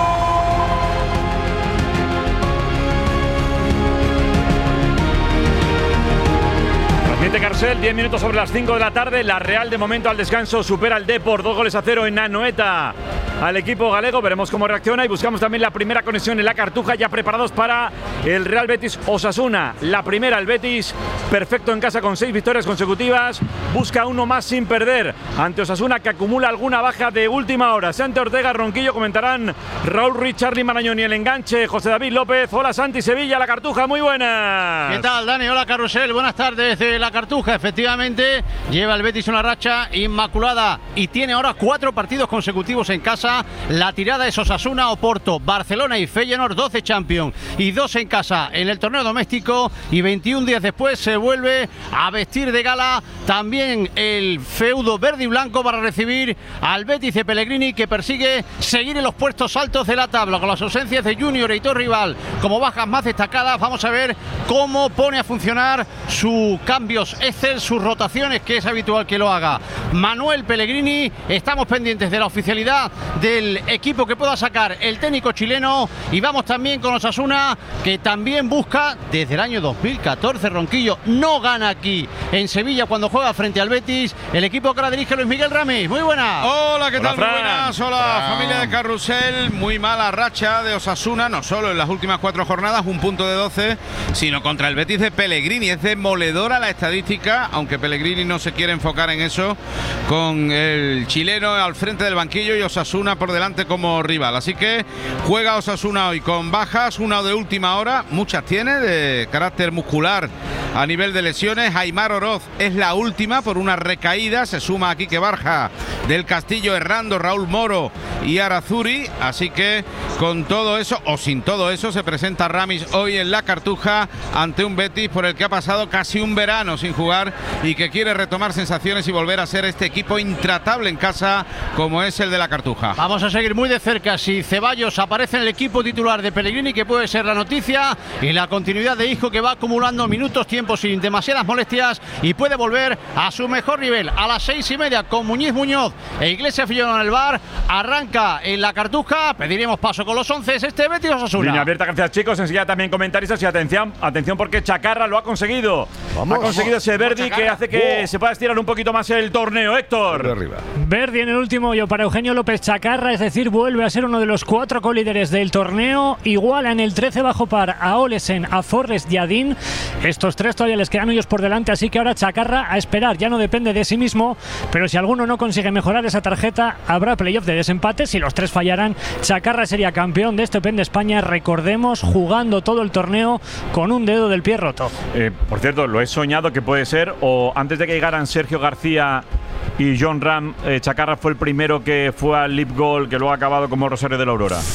Transmite Carrusel, 10 minutos sobre las 5 de la tarde. La Real de momento al descanso supera al Depor, 2-0 en Anoeta al equipo galego. Veremos cómo reacciona y buscamos también la primera conexión en la Cartuja, ya preparados para el Real Betis Osasuna. La primera, el Betis perfecto en casa con 6 victorias consecutivas. Busca uno más sin perder ante Osasuna, que acumula alguna baja de última hora. Santi Ortega, Ronquillo, comentarán Raúl Ruiz, Charly Marañón y el enganche José David López. Hola Santi, Sevilla, la Cartuja, muy buenas. ¿Qué tal, Dani? Hola, Carrusel. Buenas tardes desde la Cartuja. Efectivamente, lleva el Betis una racha inmaculada y tiene ahora 4 partidos consecutivos en casa. La tirada es Osasuna, Oporto, Barcelona y Feyenoord, 12 Champions y 2 en casa en el torneo doméstico, y 21 días después se vuelve a vestir de gala también el feudo verde y blanco para recibir al Betis de Pellegrini, que persigue seguir en los puestos altos de la tabla con las ausencias de Junior e Hitor Rival como bajas más destacadas. Vamos a ver cómo pone a funcionar sus cambios Excel, sus rotaciones, que es habitual que lo haga Manuel Pellegrini. Estamos pendientes de la oficialidad del equipo que pueda sacar el técnico chileno, y vamos también con Osasuna, que también busca desde el año 2014, Ronquillo no gana aquí en Sevilla cuando juega frente al Betis, el equipo que la dirige Luis Miguel Ramis. Muy buenas. Hola, ¿qué tal? Fran. Muy buenas. Hola, familia de Carrusel. Muy mala racha de Osasuna, no solo en las últimas 4 jornadas, un punto de 12, sino contra el Betis de Pellegrini. Es demoledora la estadística, aunque Pellegrini no se quiere enfocar en eso, con el chileno al frente del banquillo y Osasuna por delante como rival. Así que juega Osasuna hoy con bajas, una de última hora, muchas tiene de carácter muscular a nivel de lesiones. Aimar Oroz es la última por una recaída, se suma aquí que Barja, del Castillo, Errando, Raúl Moro y Arazuri. Así que con todo eso o sin todo eso se presenta Ramis hoy en la Cartuja ante un Betis por el que ha pasado casi un verano sin jugar y que quiere retomar sensaciones y volver a ser este equipo intratable en casa como es el de la Cartuja. Vamos a seguir muy de cerca si Ceballos aparece en el equipo titular de Pellegrini, que puede ser la noticia, y la continuidad de Isco, que va acumulando minutos, tiempo sin demasiadas molestias y puede volver a su mejor nivel. A las 6:30 con Muñoz e Iglesias Fillón en el bar, arranca en la Cartuja. Pediremos paso con los 11 este Betis Osasuna. Línea abierta, gracias chicos. Enseguida también comentaristas y atención porque Chacarra lo ha conseguido. Ha conseguido ese Verdi que hace que se pueda estirar un poquito más el torneo. Héctor. Verdi en el último hoyo para Eugenio López Chacarra, es decir, vuelve a ser uno de los 4 colíderes del torneo. Iguala en el 13 bajo par a Olesen, a Forrest y a Dean. Estos 3 todavía les quedan hoyos por delante, así que ahora Chacarra a esperar. Ya no depende de sí mismo, pero si alguno no consigue mejorar esa tarjeta, habrá playoff de desempate. Si los 3 fallaran, Chacarra sería campeón de este Open de España, recordemos, jugando todo el torneo con un dedo del pie roto. Por cierto, lo he soñado que puede ser, o antes de que llegaran Sergio García y John Ram, Chacarra fue el primero que fue al Lip Goal, que luego ha acabado como Rosario de la Aurora.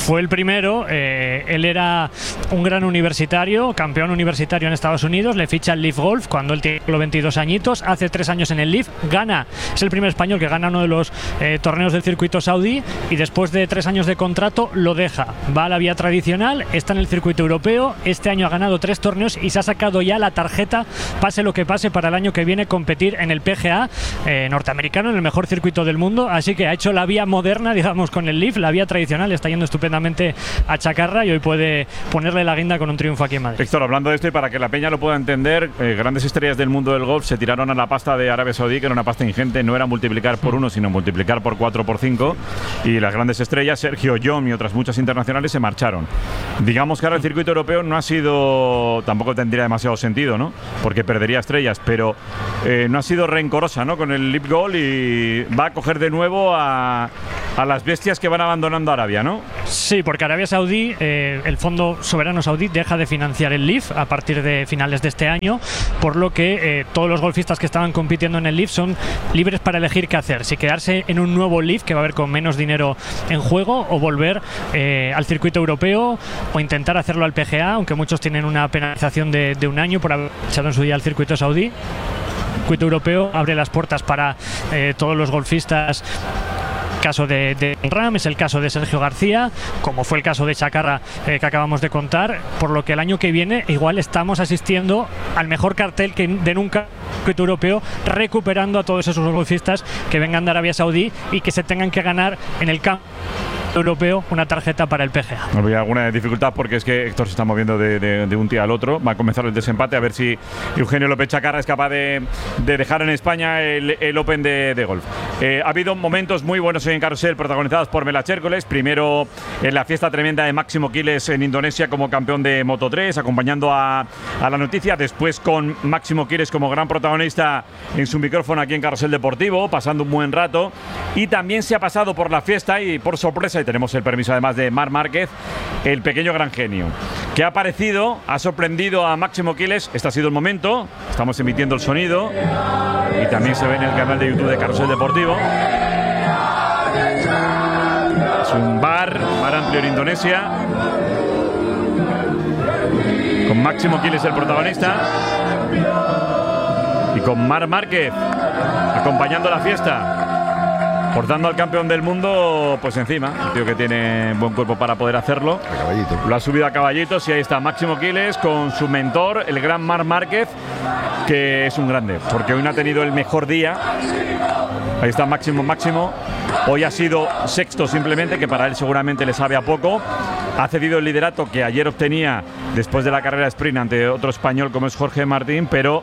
fue el primero. Él era un gran universitario, campeón universitario en Estados Unidos, le ficha el Leaf Golf cuando él tiene 22 añitos, hace 3 años en el Leaf, gana, es el primer español que gana uno de los torneos del circuito saudí y después de 3 años de contrato lo deja, va a la vía tradicional, está en el circuito europeo, este año ha ganado 3 torneos y se ha sacado ya la tarjeta, pase lo que pase, para el año que viene competir en el PGA norteamericano, en el mejor circuito del mundo, así que ha hecho la vía moderna, digamos, con el Leaf, la vía tradicional, está yendo estupendamente a Chacarra y hoy puede ponerle la guinda con un triunfo aquí en Madrid. Héctor, hablando de esto y para que la peña lo pueda entender, grandes estrellas del mundo del golf se tiraron a la pasta de Arabia Saudí, que era una pasta ingente, no era multiplicar por 1, sino multiplicar por 4, por 5, y las grandes estrellas, Sergio Yom y otras muchas internacionales, se marcharon. Digamos que ahora el circuito europeo no ha sido, tampoco tendría demasiado sentido, ¿no? Porque perdería estrellas, pero no ha sido rencorosa, ¿no? Con el Leaf Golf y va a coger de nuevo a las bestias que van abandonando Arabia, ¿no? Sí, porque Arabia Saudí, el Fondo Soberano Saudí deja de financiar el Leaf a partir de finales de este año, por lo que todos los golfistas que estaban compitiendo en el Leaf son libres para elegir qué hacer, si quedarse en un nuevo Leaf que va a haber con menos dinero en juego o volver al circuito europeo o intentar hacerlo al PGA, aunque muchos tienen una penalización de 1 año por haber echado en su día al circuito saudí. El circuito europeo abre las puertas para todos los golfistas. Caso de Ram, es el caso de Sergio García, como fue el caso de Chacarra que acabamos de contar, por lo que el año que viene igual estamos asistiendo al mejor cartel de nunca circuito europeo, recuperando a todos esos golfistas que vengan de Arabia Saudí y que se tengan que ganar en el campo europeo una tarjeta para el PGA. Había alguna dificultad porque es que Héctor se está moviendo de un día al otro. Va a comenzar el desempate, a ver si Eugenio López Chacarra es capaz de dejar en España el Open de golf. Ha habido momentos muy buenos en Carrusel protagonizados por Melache Hércules. Primero en la fiesta tremenda de Máximo Quiles en Indonesia como campeón de Moto3, acompañando a la noticia. Después con Máximo Quiles como gran protagonista en su micrófono aquí en Carrusel Deportivo, pasando un buen rato. Y también se ha pasado por la fiesta y por sorpresa, y tenemos el permiso además de Marc Márquez, el pequeño gran genio, que ha aparecido, ha sorprendido a Máximo Quiles. Este ha sido el momento, estamos emitiendo el sonido y también se ve en el canal de YouTube de Carrusel Deportivo. Es un bar amplio en Indonesia, con Máximo Quiles el protagonista y con Marc Márquez acompañando la fiesta, portando al campeón del mundo pues encima, un tío que tiene buen cuerpo para poder hacerlo. Lo ha subido a caballitos y ahí está Máximo Quiles con su mentor, el gran Marc Márquez, que es un grande, porque hoy no ha tenido el mejor día. Ahí está Máximo. Hoy ha sido sexto simplemente, que para él seguramente le sabe a poco. Ha cedido el liderato que ayer obtenía después de la carrera sprint ante otro español como es Jorge Martín, pero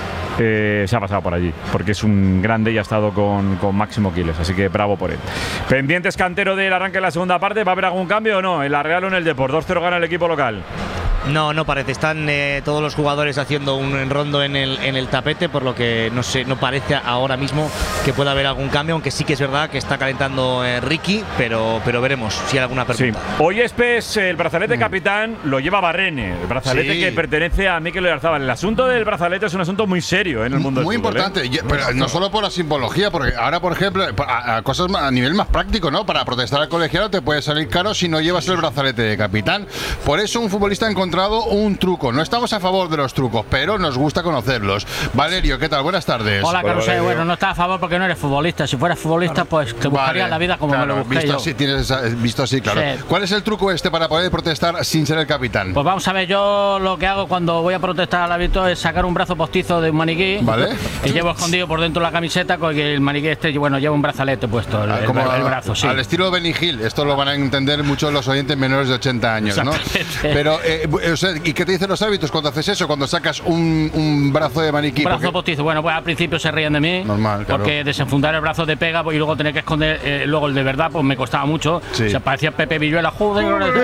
se ha pasado por allí, porque es un grande y ha estado con Máximo Quiles, así que bravo por él. Pendientes, Cantero, del arranque de la segunda parte. ¿Va a haber algún cambio o no? ¿En la Real o en el Depor? 2-0 gana el equipo local. No parece. Están todos los jugadores haciendo un rondo en el tapete, por lo que no parece ahora mismo que pueda haber algún cambio, aunque sí que es verdad que está calentando Ricky, pero veremos si hay alguna pregunta. Sí. Hoy el brazalete capitán lo lleva Barrene, el brazalete que pertenece a Mikel Oyarzabal. El asunto del brazalete es un asunto muy serio en el mundo del fútbol. Muy importante, pero no solo por la simbología, porque ahora, por ejemplo, a cosas a nivel más práctico, ¿no? Para protestar al colegiado te puede salir caro si no llevas el brazalete de capitán. Por eso un futbolista encontrado un truco. No estamos a favor de los trucos, pero nos gusta conocerlos. Valerio, ¿qué tal? Buenas tardes. Hola, Carlos. Bueno, no estás a favor porque no eres futbolista. Si fueras futbolista, pues te buscarías la vida como me lo busqué yo. Visto así, claro. Sí. ¿Cuál es el truco para poder protestar sin ser el capitán? Pues vamos a ver, yo lo que hago cuando voy a protestar al hábito es sacar un brazo postizo de un maniquí. ¿Vale? Y llevo escondido por dentro de la camiseta con el maniquí lleva un brazalete puesto, el brazo, sí. Al estilo Benny Hill. Esto lo van a entender muchos los oyentes menores de 80 años, ¿no? Pero, ¿y qué te dicen los hábitos cuando haces eso? Cuando sacas un brazo de maniquí. Brazo postizo. Bueno, pues al principio se ríen de mí. Normal, claro. Porque desenfundar el brazo de pega y luego tener que esconder luego el de verdad, pues me costaba mucho. Sí. Se parecía Pepe Villuela. Joder.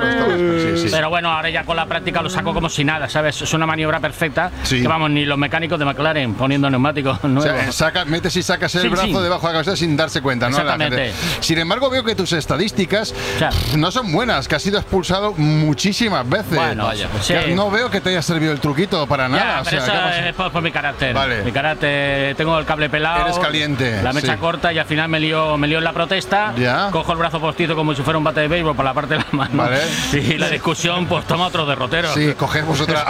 Pero bueno, ahora ya con la práctica lo saco como si nada, ¿sabes? Es una maniobra perfecta. Sí. Que vamos, ni los mecánicos de McLaren poniendo neumáticos nuevos. O sea, metes y sacas el brazo debajo de la cabeza sin darse cuenta, ¿no? Exactamente. Sin embargo, veo que tus estadísticas no son buenas, que has sido expulsado muchísimas veces. Bueno, vaya. Sí. No veo que te haya servido el truquito para nada. Pero eso es por mi carácter. Vale. Mi carácter, tengo el cable pelado. Eres caliente. La mecha corta y al final me lió en la protesta. Ya. Cojo el brazo postizo como si fuera un bate de béisbol por la parte de la mano. Vale. Y la discusión, pues toma otros derroteros. Sí, cogemos otra.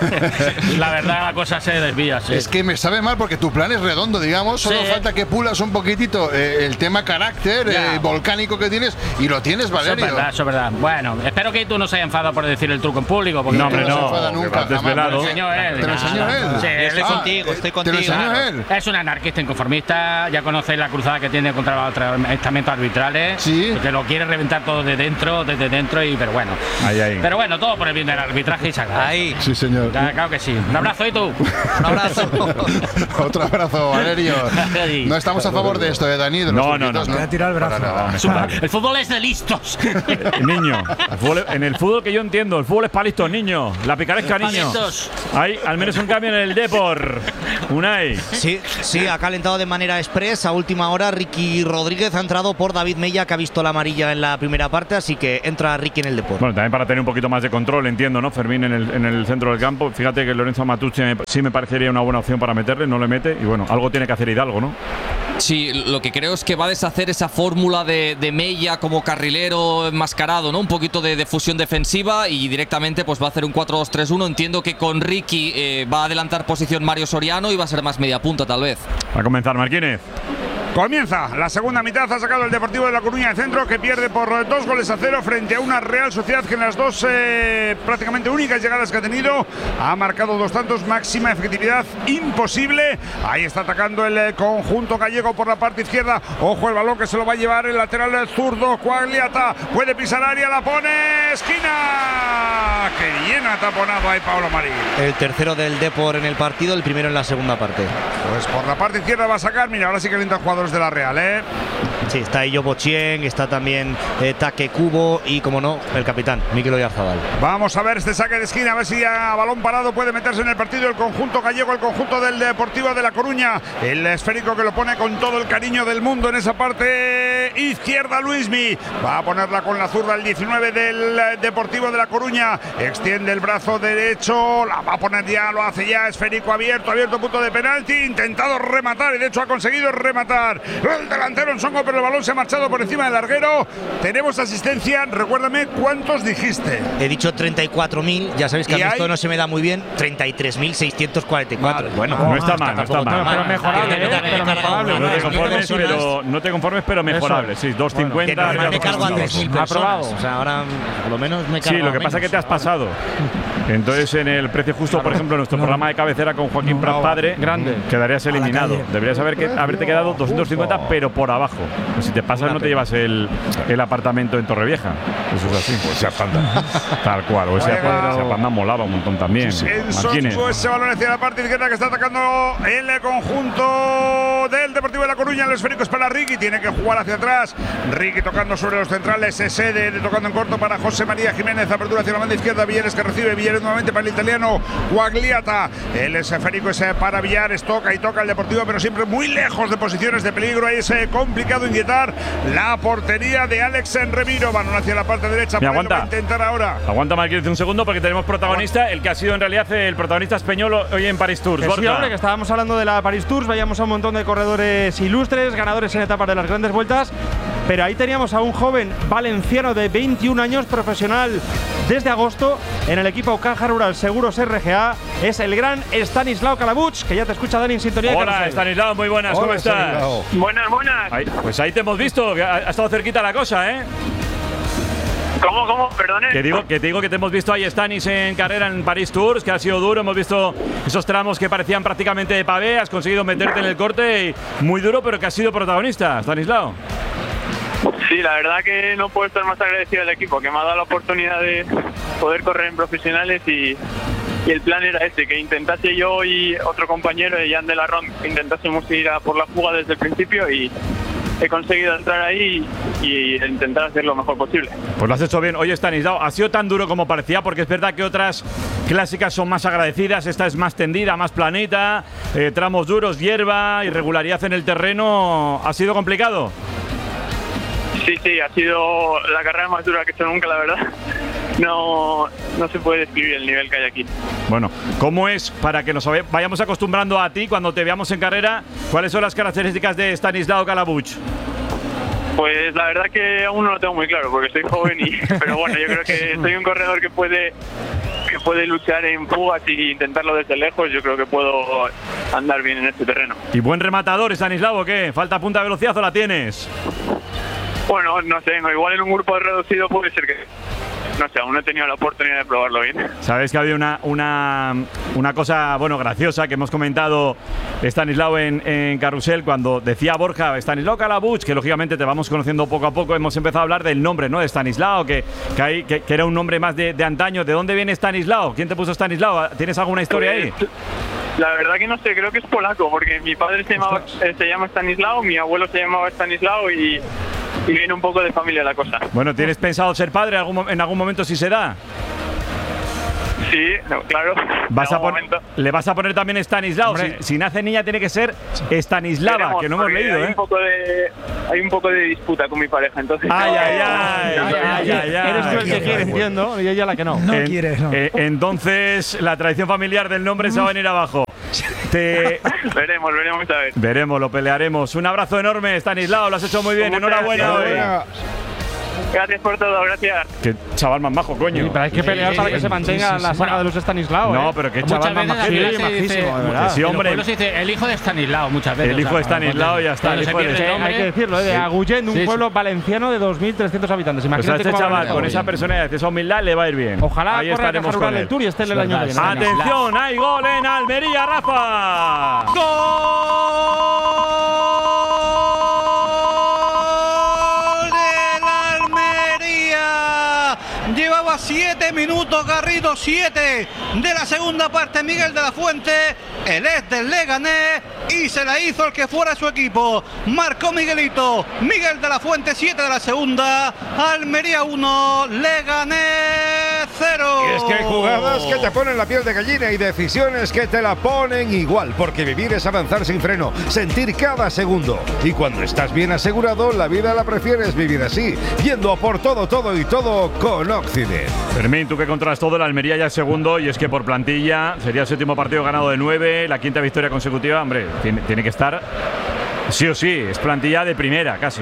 La verdad, la cosa se desvía. Sí. Es que me sabe mal porque tu plan es redondo, digamos. Solo falta que pulas un poquitito el tema carácter volcánico que tienes y lo tienes, Valerio. Eso es verdad. Bueno, espero que tú no se haya enfadado por decir el truco en público. Porque no, hombre, no. se enfada nunca. Desvelado. ¿Te lo enseñó él? Sí, estoy contigo. ¿Te lo enseñó él? Es un anarquista inconformista. Ya conocéis la cruzada que tiene contra los estamentos arbitrales. Sí. Que lo quiere reventar todo desde dentro, pero bueno. Ahí. Pero bueno, todo por el bien del arbitraje y saca. Ahí. Sí, señor. Claro que sí. Un abrazo, ¿y tú? Un abrazo. Otro abrazo, Valerio. No estamos a favor de esto, Dani. No. Me voy a tirar el brazo. El fútbol es de listos. Niño, en el fútbol que yo entiendo, el fútbol es para listos, niño. La picaresca, niño. Hay al menos un cambio en el Depor. Unai. Sí, ha calentado de manera express. A última hora, Ricky Rodríguez ha entrado por David Mella, que ha visto la amarilla en la primera parte, así que entra Ricky en el Depor. Bueno, también para tener un poquito más de control, entiendo, ¿no? Fermín en el centro del campo. Fíjate que Lorenzo Matucci sí me parecería una buena opción para meterle, no le mete. Y bueno, algo tiene que hacer Hidalgo, ¿no? Sí, lo que creo es que va a deshacer esa fórmula de Mella como carrilero enmascarado, ¿no? Un poquito de fusión defensiva y directamente pues va a hacer un 4-2-3-1. Entiendo que con Ricky va a adelantar posición Mario Soriano y va a ser más media punta tal vez. Va a comenzar Marquínez. Comienza la segunda mitad, ha sacado el Deportivo de La Coruña de centro, que pierde por 2-0 frente a una Real Sociedad que en las dos prácticamente únicas llegadas que ha tenido ha marcado 2 tantos, máxima efectividad imposible. Ahí está atacando el conjunto gallego por la parte izquierda. Ojo el balón que se lo va a llevar el lateral zurdo Quagliata, puede pisar área, la pone esquina. Que bien ha taponado ahí Pablo Marín. El tercero del Depor en el partido, el primero en la segunda parte. Pues por la parte izquierda va a sacar, mira, ahora sí que calienta el jugador de la Real, Sí, está Ello Bochien, está también Take Kubo y, como no, el capitán, Mikel Oyarzabal. Vamos a ver este saque de esquina, a ver si a balón parado puede meterse en el partido el conjunto gallego, el conjunto del Deportivo de La Coruña. El esférico que lo pone con todo el cariño del mundo en esa parte izquierda, Luismi. Va a ponerla con la zurda el 19 del Deportivo de La Coruña. Extiende el brazo derecho, la va a poner ya, lo hace ya, esférico abierto, punto de penalti, intentado rematar y de hecho ha conseguido rematar el delantero en Songo, pero el balón se ha marchado por encima del larguero. Tenemos asistencia, recuérdame cuántos dijiste. He dicho 34.000, ya sabéis que a mí esto no se me da muy bien. 33.644. Vale. Bueno, no está mal, no está mal. Pero mejorable. No te conformes, pero mejorable. Sí, 2.50. Me cargo a 3.000 personas. O sea, ahora por lo menos me cargo. Sí, lo que pasa es que te has pasado. Entonces, en el precio justo, por ejemplo, nuestro programa de cabecera con Joaquín Prat Padre, quedarías eliminado. Deberías haberte quedado 250, pero por abajo. Pues si te pasas, no te llevas el apartamento en Torrevieja. Eso es así. Pues Sea Panda. Tal cual. O sea Panda molaba un montón también. Ese balón hacia la parte izquierda que está atacando el conjunto del Deportivo de La Coruña. El esférico es para Ricky, tiene que jugar hacia atrás. Ricky tocando sobre los centrales, de tocando en corto para José María Jiménez. Apertura hacia la banda izquierda, Villares que recibe, Villares nuevamente para el italiano Quagliata. El esférico es para Villares, toca el Deportivo, pero siempre muy lejos de posiciones de peligro. Ahí es complicado inyectar la portería de Alex Remiro. Van hacia la parte derecha. Aguanta. Va a intentar ahora. Aguanta, Marquínez, un segundo, porque tenemos protagonista, el que ha sido en realidad el protagonista español hoy en Paris Tours. Sí, hombre, que estábamos hablando de la Paris Tours, veíamos a un montón de corredores ilustres, ganadores en etapas de las grandes vueltas, pero ahí teníamos a un joven valenciano de 21 años, profesional desde agosto en el equipo Caja Rural Seguros RGA. Es el gran Stanislao Calabuch, que ya te escucha Dani en sintonía. Hola, Stanislao, muy buenas. ¿Cómo estás? Buenas. Pues ahí te hemos visto, ha estado cerquita la cosa, ¿eh? ¿Cómo? Perdone. Que te digo que te hemos visto ahí, Stanis, en carrera en Paris Tours, que ha sido duro. Hemos visto esos tramos que parecían prácticamente de pavé. Has conseguido meterte en el corte y muy duro, pero que has sido protagonista, Stanislao. Sí, la verdad que no puedo estar más agradecido al equipo, que me ha dado la oportunidad de poder correr en profesionales y el plan era ese, que intentase yo y otro compañero, Jan de la Ron, que intentásemos ir a por la fuga desde el principio y he conseguido entrar ahí y intentar hacer lo mejor posible. Pues lo has hecho bien. Oye, Stanislao, ¿ha sido tan duro como parecía? Porque es verdad que otras clásicas son más agradecidas, esta es más tendida, más planita, tramos duros, hierba, irregularidad en el terreno. ¿Ha sido complicado? Sí, ha sido la carrera más dura que he hecho nunca, la verdad. no se puede describir el nivel que hay aquí. Bueno, ¿cómo es, para que nos vayamos acostumbrando a ti cuando te veamos en carrera, cuáles son las características de Stanislao Kalabuch? Pues la verdad que aún no lo tengo muy claro porque soy joven pero bueno, yo creo que soy un corredor que puede luchar en fugas y intentarlo desde lejos. Yo creo que puedo andar bien en este terreno. ¿Y buen rematador, Stanislao, o qué? ¿Falta punta de velocidad o la tienes? Bueno, no sé, igual en un grupo reducido puede ser que... No sé, aún no he tenido la oportunidad de probarlo bien. Sabes que había una cosa, bueno, graciosa que hemos comentado Stanislao en Carrusel cuando decía Borja Stanislao Kalabuch, que lógicamente te vamos conociendo poco a poco. Hemos empezado a hablar del nombre, ¿no? De Stanislao, que era un nombre más de antaño. ¿De dónde viene Stanislao? ¿Quién te puso Stanislao? ¿Tienes alguna historia ahí? La verdad que no sé, creo que es polaco, porque mi padre se llama Stanislao, mi abuelo se llamaba Stanislao y viene un poco de familia la cosa. Bueno, ¿tienes pensado ser padre en algún momento si se da? Sí, claro. ¿Le vas a poner también Stanislao? Si nace niña tiene que ser Stanislava, que no hemos leído, Hay un poco de disputa con mi pareja, entonces... Eres tú el que quiere, entiendo, y ella la que no. No quieres, no. Entonces, la tradición familiar del nombre se va a venir abajo. Veremos a ver. Veremos, lo pelearemos. Un abrazo enorme, Stanislao, lo has hecho muy bien. Enhorabuena hoy. Gracias por todo, gracias. Qué chaval más majo, coño. Sí, pero hay que pelear para que se mantenga la saga de los Stanislao. No, pero qué chaval más majo. Sí, hombre. Se dice el hijo de Stanislao muchas veces. El hijo de Stanislao ya está. Hay que decirlo, de Agullent, un pueblo valenciano de 2.300 habitantes. Imagínate este chaval con esa personalidad, esa humildad le va a ir bien. Ojalá corra la Caja Rural del Tour y esté el año que viene. Atención, hay gol en Almería, Rafa. ¡Gol! Llevaba 7 minutos Garrido, 7 de la segunda parte. Miguel de la Fuente, el ex del Leganés, y se la hizo el que fuera su equipo. Marcó Miguelito, Miguel de la Fuente, 7 de la segunda. Almería 1, Leganés 0. Y es que hay jugadas que te ponen la piel de gallina y decisiones que te la ponen igual, porque vivir es avanzar sin freno, sentir cada segundo. Y cuando estás bien asegurado, la vida la prefieres vivir así, yendo a por todo con Occident. Fermín, tú que controlas todo, el Almería ya es segundo, y es que por plantilla sería el 7º partido ganado de 9, la 5ª victoria consecutiva. Hombre, tiene que estar sí o sí, es plantilla de primera casi.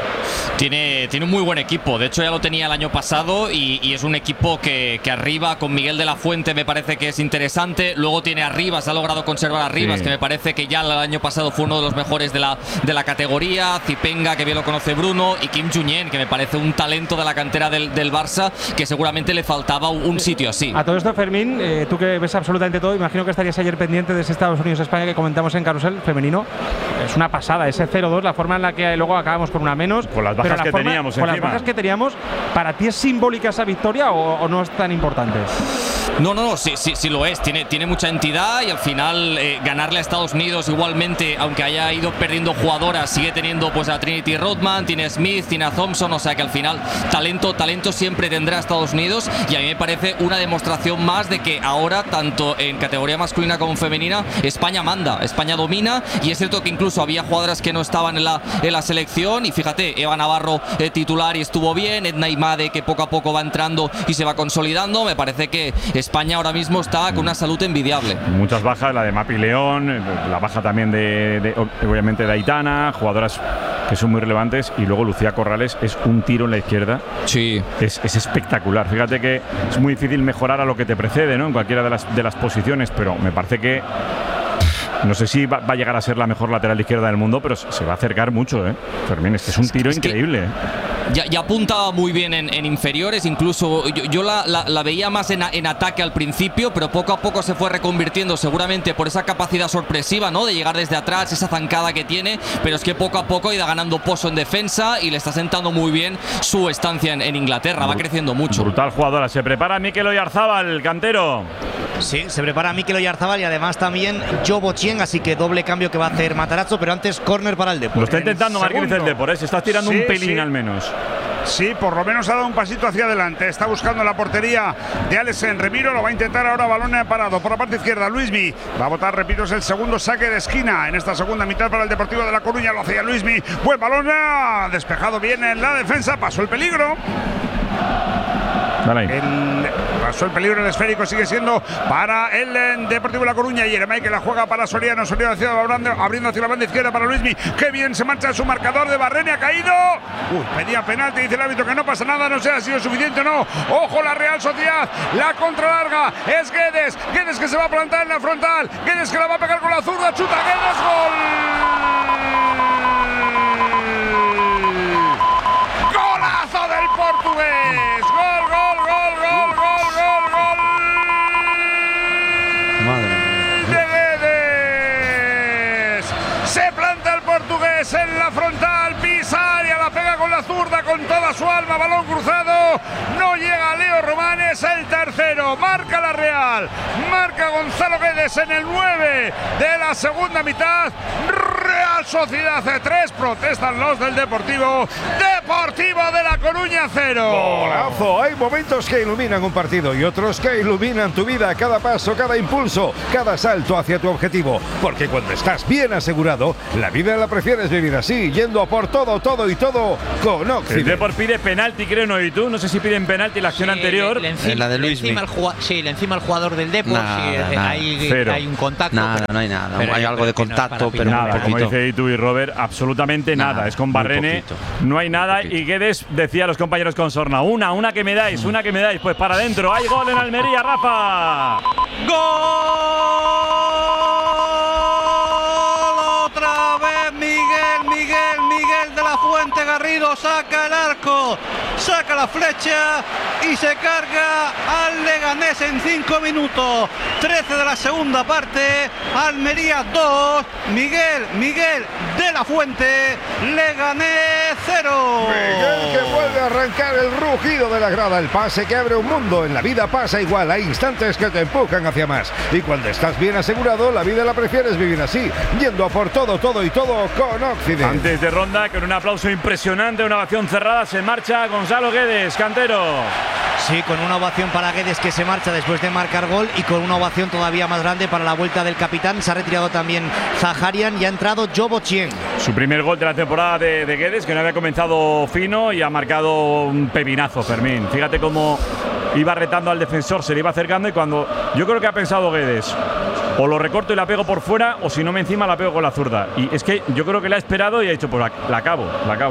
Tiene un muy buen equipo, de hecho ya lo tenía el año pasado y es un equipo que arriba con Miguel de la Fuente me parece que es interesante. Luego tiene a Rivas, ha logrado conservar a Rivas, que me parece que ya el año pasado fue uno de los mejores de la categoría. Zipenga, que bien lo conoce Bruno, y Kim Junyent, que me parece un talento de la cantera del Barça, que seguramente le faltaba un sitio así. A todo esto, Fermín, tú que ves absolutamente todo, imagino que estarías ayer pendiente de ese Estados Unidos-España que comentamos en Carrusel femenino. Es una pasada, ese 0-2, la forma en la que luego acabamos con una menos. Con las bajas que teníamos con las bajas que teníamos, ¿para ti es simbólica esa victoria o no es tan importante? No, sí lo es. Tiene mucha entidad y al final ganarle a Estados Unidos igualmente, aunque haya ido perdiendo jugadoras, sigue teniendo pues a Trinity Rodman, tiene a Smith, tiene a Thompson, o sea que al final talento siempre tendrá Estados Unidos, y a mí me parece una demostración más de que ahora, tanto en categoría masculina como femenina, España manda, España domina, y es cierto que incluso había jugadoras que no estaban en la selección, y fíjate, Eva Navarro titular y estuvo bien, Edna Imade, que poco a poco va entrando y se va consolidando. Me parece que España ahora mismo está con una salud envidiable. Muchas bajas, la de Mapi León, la baja también obviamente de Aitana, jugadoras que son muy relevantes, y luego Lucía Corrales es un tiro en la izquierda. Sí. Es espectacular. Fíjate que es muy difícil mejorar a lo que te precede, ¿no? En cualquiera de las posiciones, pero me parece que no sé si va a llegar a ser la mejor lateral izquierda del mundo, pero se va a acercar mucho, Fermín, es un tiro increíble. Ya apuntaba muy bien en inferiores, incluso yo la veía más en ataque al principio, pero poco a poco se fue reconvirtiendo, seguramente por esa capacidad sorpresiva, ¿no? De llegar desde atrás, esa zancada que tiene, pero es que poco a poco ha ido ganando pozo en defensa y le está sentando muy bien su estancia en Inglaterra, va creciendo mucho. Brutal jugadora. Se prepara Mikel Oyarzábal, cantero. Sí, se prepara Mikel Oyarzábal y además también Jobo Chien, así que doble cambio que va a hacer Matarazzo, pero antes córner para el Depor. Lo está intentando Marquinhos el Depor, se está tirando un pelín al menos. Sí, por lo menos ha dado un pasito hacia adelante. Está buscando la portería de Alexen Remiro. Lo va a intentar ahora, balón parado por la parte izquierda. Luismi va a botar, repito, es el segundo saque de esquina en esta segunda mitad para el Deportivo de La Coruña. Lo hacía Luismi. Buen balón, despejado bien en la defensa. Pasó el peligro. Pasó el peligro, el esférico sigue siendo para el Deportivo La Coruña. Yeremay que la juega para Soriano. Soriano abriendo hacia la banda izquierda para Luismi. Qué bien se marcha su marcador de Barrene. Ha caído. Pedía penalti. Dice el árbitro que no pasa nada. No sé si ha sido suficiente o no. Ojo la Real Sociedad. La contralarga es Guedes. Guedes que se va a plantar en la frontal. Guedes que la va a pegar con la zurda. Chuta Guedes. Gol. Golazo del portugués. Gol. Se planta el portugués en la frontal, pisa área, la pega con la zurda con toda su alma, balón cruzado, no llega Leo Romanes, el tercero, marca la Real, marca Gonzalo Guedes en el 9 de la segunda mitad. Real Sociedad 3, protestan los del Deportivo de La Coruña 0. Golazo, hay momentos que iluminan un partido y otros que iluminan tu vida, cada paso, cada impulso, cada salto hacia tu objetivo, porque cuando estás bien asegurado, la vida la prefieres vivir así, yendo a por todo y todo con Occident. El Depor pide penalti, creo, ¿no? ¿Y tú? No sé si piden penalti la acción anterior. La de Luis encima el jugador del Depor, hay un contacto. No hay nada, hay algo de contacto, pero nada, como dice tú y Robert, absolutamente nada. Es con Barrene, no hay nada. Y Guedes decía a los compañeros con Sorna, una que me dais, pues para adentro. Hay gol en Almería, Rafa. ¡Gol! Otra vez Miguel de la Fuente Garrido saca el arco, saca la flecha y se carga al Leganés en 5 minutos. 13 de la segunda parte, Almería 2, Miguel de la Fuente, Leganés 0. Miguel que vuelve a arrancar el rugido de la grada, el pase que abre un mundo. En la vida pasa igual, hay instantes que te empujan hacia más. Y cuando estás bien asegurado, la vida la prefieres vivir así, yendo a por todo y todo con Occident. Antes de ronda, con un aplauso impresionante, una ovación cerrada, se marcha Gonzalo Guedes, cantero. Sí, con una ovación para Guedes que se marcha después de marcar gol y con una ovación todavía más grande para la vuelta del capitán. Se ha retirado también Zaharian y ha entrado Jobo Chien. Su primer gol de la temporada de Guedes, que no había comenzado fino y ha marcado un pepinazo, Fermín. Fíjate cómo iba retando al defensor, se le iba acercando y cuando yo creo que ha pensado Guedes, o lo recorto y la pego por fuera, o si no me encima la pego con la zurda. Y es que yo creo que la ha esperado y ha dicho, pues la acabo.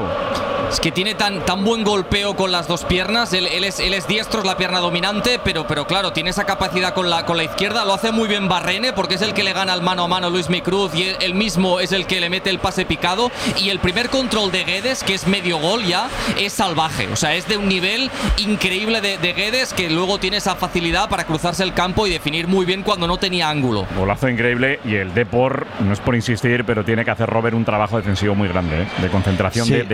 Es que tiene tan buen golpeo con las dos piernas. Él es diestro, es la pierna dominante, pero claro, tiene esa capacidad con la izquierda. Lo hace muy bien Barrene, porque es el que le gana al mano a mano Luismi Cruz y él mismo es el que le mete el pase picado. Y el primer control de Guedes, que es medio gol ya, es salvaje. O sea, es de un nivel increíble de Guedes, que luego tiene esa facilidad para cruzarse el campo y definir muy bien cuando no tenía ángulo. Golazo increíble. Y el Depor, no es por insistir, pero tiene que hacer Robert un trabajo defensivo muy grande, de concentración, sí.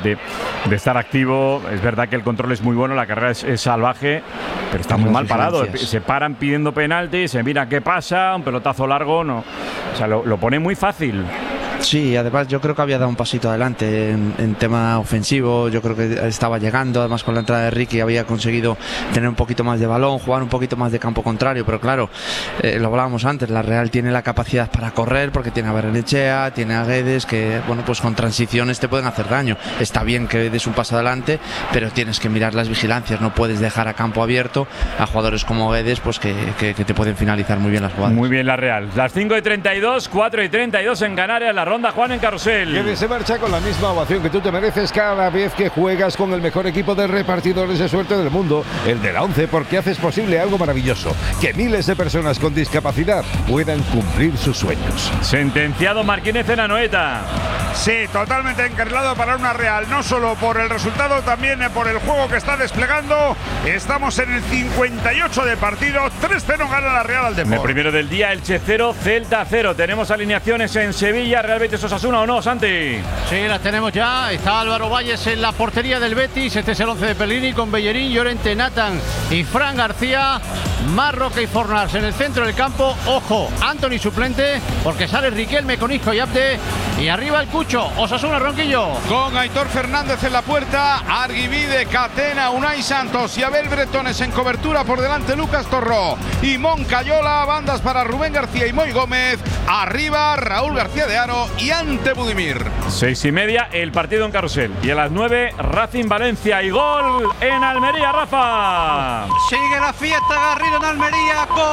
de estar activo. Es verdad que el control es muy bueno, la carrera es salvaje, pero está muy mal parado. Se paran pidiendo penalti, se mira qué pasa, un pelotazo largo, no. O sea, lo pone muy fácil. Sí, además yo creo que había dado un pasito adelante en tema ofensivo. Yo creo que estaba llegando, además con la entrada de Ricky había conseguido tener un poquito más de balón, jugar un poquito más de campo contrario, pero claro, lo hablábamos antes, la Real tiene la capacidad para correr porque tiene a Barrenechea, tiene a Guedes, que bueno, pues con transiciones te pueden hacer daño. Está bien que des un paso adelante, pero tienes que mirar las vigilancias, no puedes dejar a campo abierto a jugadores como Guedes, pues que te pueden finalizar muy bien las jugadas. Muy bien la Real. Las 5:32, 4:32 en Canarias, la ronda Juan en Carrusel. Guedes se marcha con la misma ovación que tú te mereces cada vez que juegas con el mejor equipo de repartidores de suerte del mundo, el de la 11, porque haces posible algo maravilloso, que miles de personas con discapacidad puedan cumplir sus sueños. Sentenciado Marquínez en Anoeta. Sí, totalmente encarrilado para una Real, no solo por el resultado, también por el juego que está desplegando. Estamos en el 58 de partido, 3-0 gana la Real al Depor. El primero del día, Elche 0, Celta 0. Tenemos alineaciones en Sevilla, Real Betis Osasuna, ¿o no, Santi? Sí, las tenemos ya. Está Álvaro Valles en la portería del Betis. Este es el 11 de Pellegrini con Bellerín, Llorente, Nathan y Fran García. Marroca y Fornals en el centro del campo. Ojo, Anthony suplente, porque sale Riquelme con Isco y Abde. Y arriba el Cucho, Osasuna, Ronquillo. Con Aitor Fernández en la puerta, Arguivide, Catena, Unai Santos y Abel Bretones en cobertura. Por delante Lucas Torró y Moncayola. Bandas para Rubén García y Moy Gómez. Arriba Raúl García de Aro y ante Budimir. 6:30 el partido en Carrusel. Y a las 9 Racing Valencia y gol en Almería, Rafa. Sigue la fiesta Garrido en Almería. Gol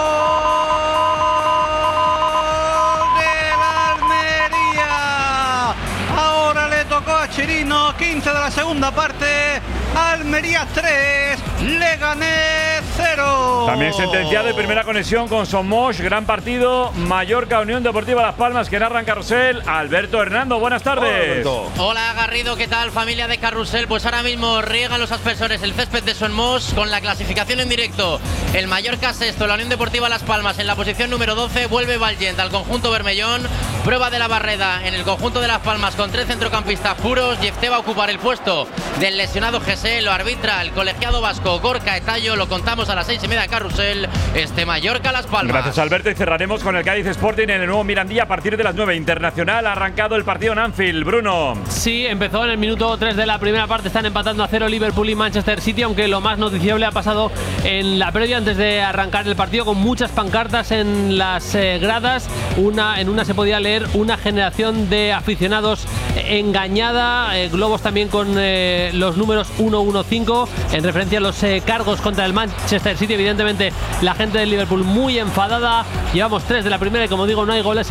del Almería. Ahora le tocó a Chirino, 15 de la segunda parte. Almería 3, Leganés 0. También sentenciado y primera conexión con Somos. Gran partido. Mallorca, Unión Deportiva Las Palmas, que narra en Carrusel. Alberto Hernando, buenas tardes. Hola Garrido, ¿qué tal familia de Carrusel? Pues ahora mismo riegan los aspersores el césped de Somos con la clasificación en directo. El Mallorca sexto, la Unión Deportiva Las Palmas en la posición número 12. Vuelve Vallent al conjunto bermellón. Prueba de la Barreda en el conjunto de Las Palmas con 3 centrocampistas puros. Jefté va a ocupar el puesto del lesionado Jesé. Lo arbitra el colegiado vasco Gorka Etayo. Lo contamos a las 6:30 en Carrusel. Mallorca Las Palmas. Gracias Alberto, y cerraremos con el Cádiz Sporting en el nuevo Mirandilla a partir de las 9. Internacional ha arrancado el partido en Anfield. Bruno. Sí, empezó en el minuto 3 de la primera parte. Están empatando a 0 Liverpool y Manchester City, aunque lo más noticiable ha pasado en la previa antes de arrancar el partido, con muchas pancartas en las gradas. En una se podía leer una generación de aficionados engañada, globos también con los números 115 en referencia a los cargos contra el Manchester City. Evidentemente la gente del Liverpool muy enfadada. Llevamos 3 de la primera y, como digo, no hay goles.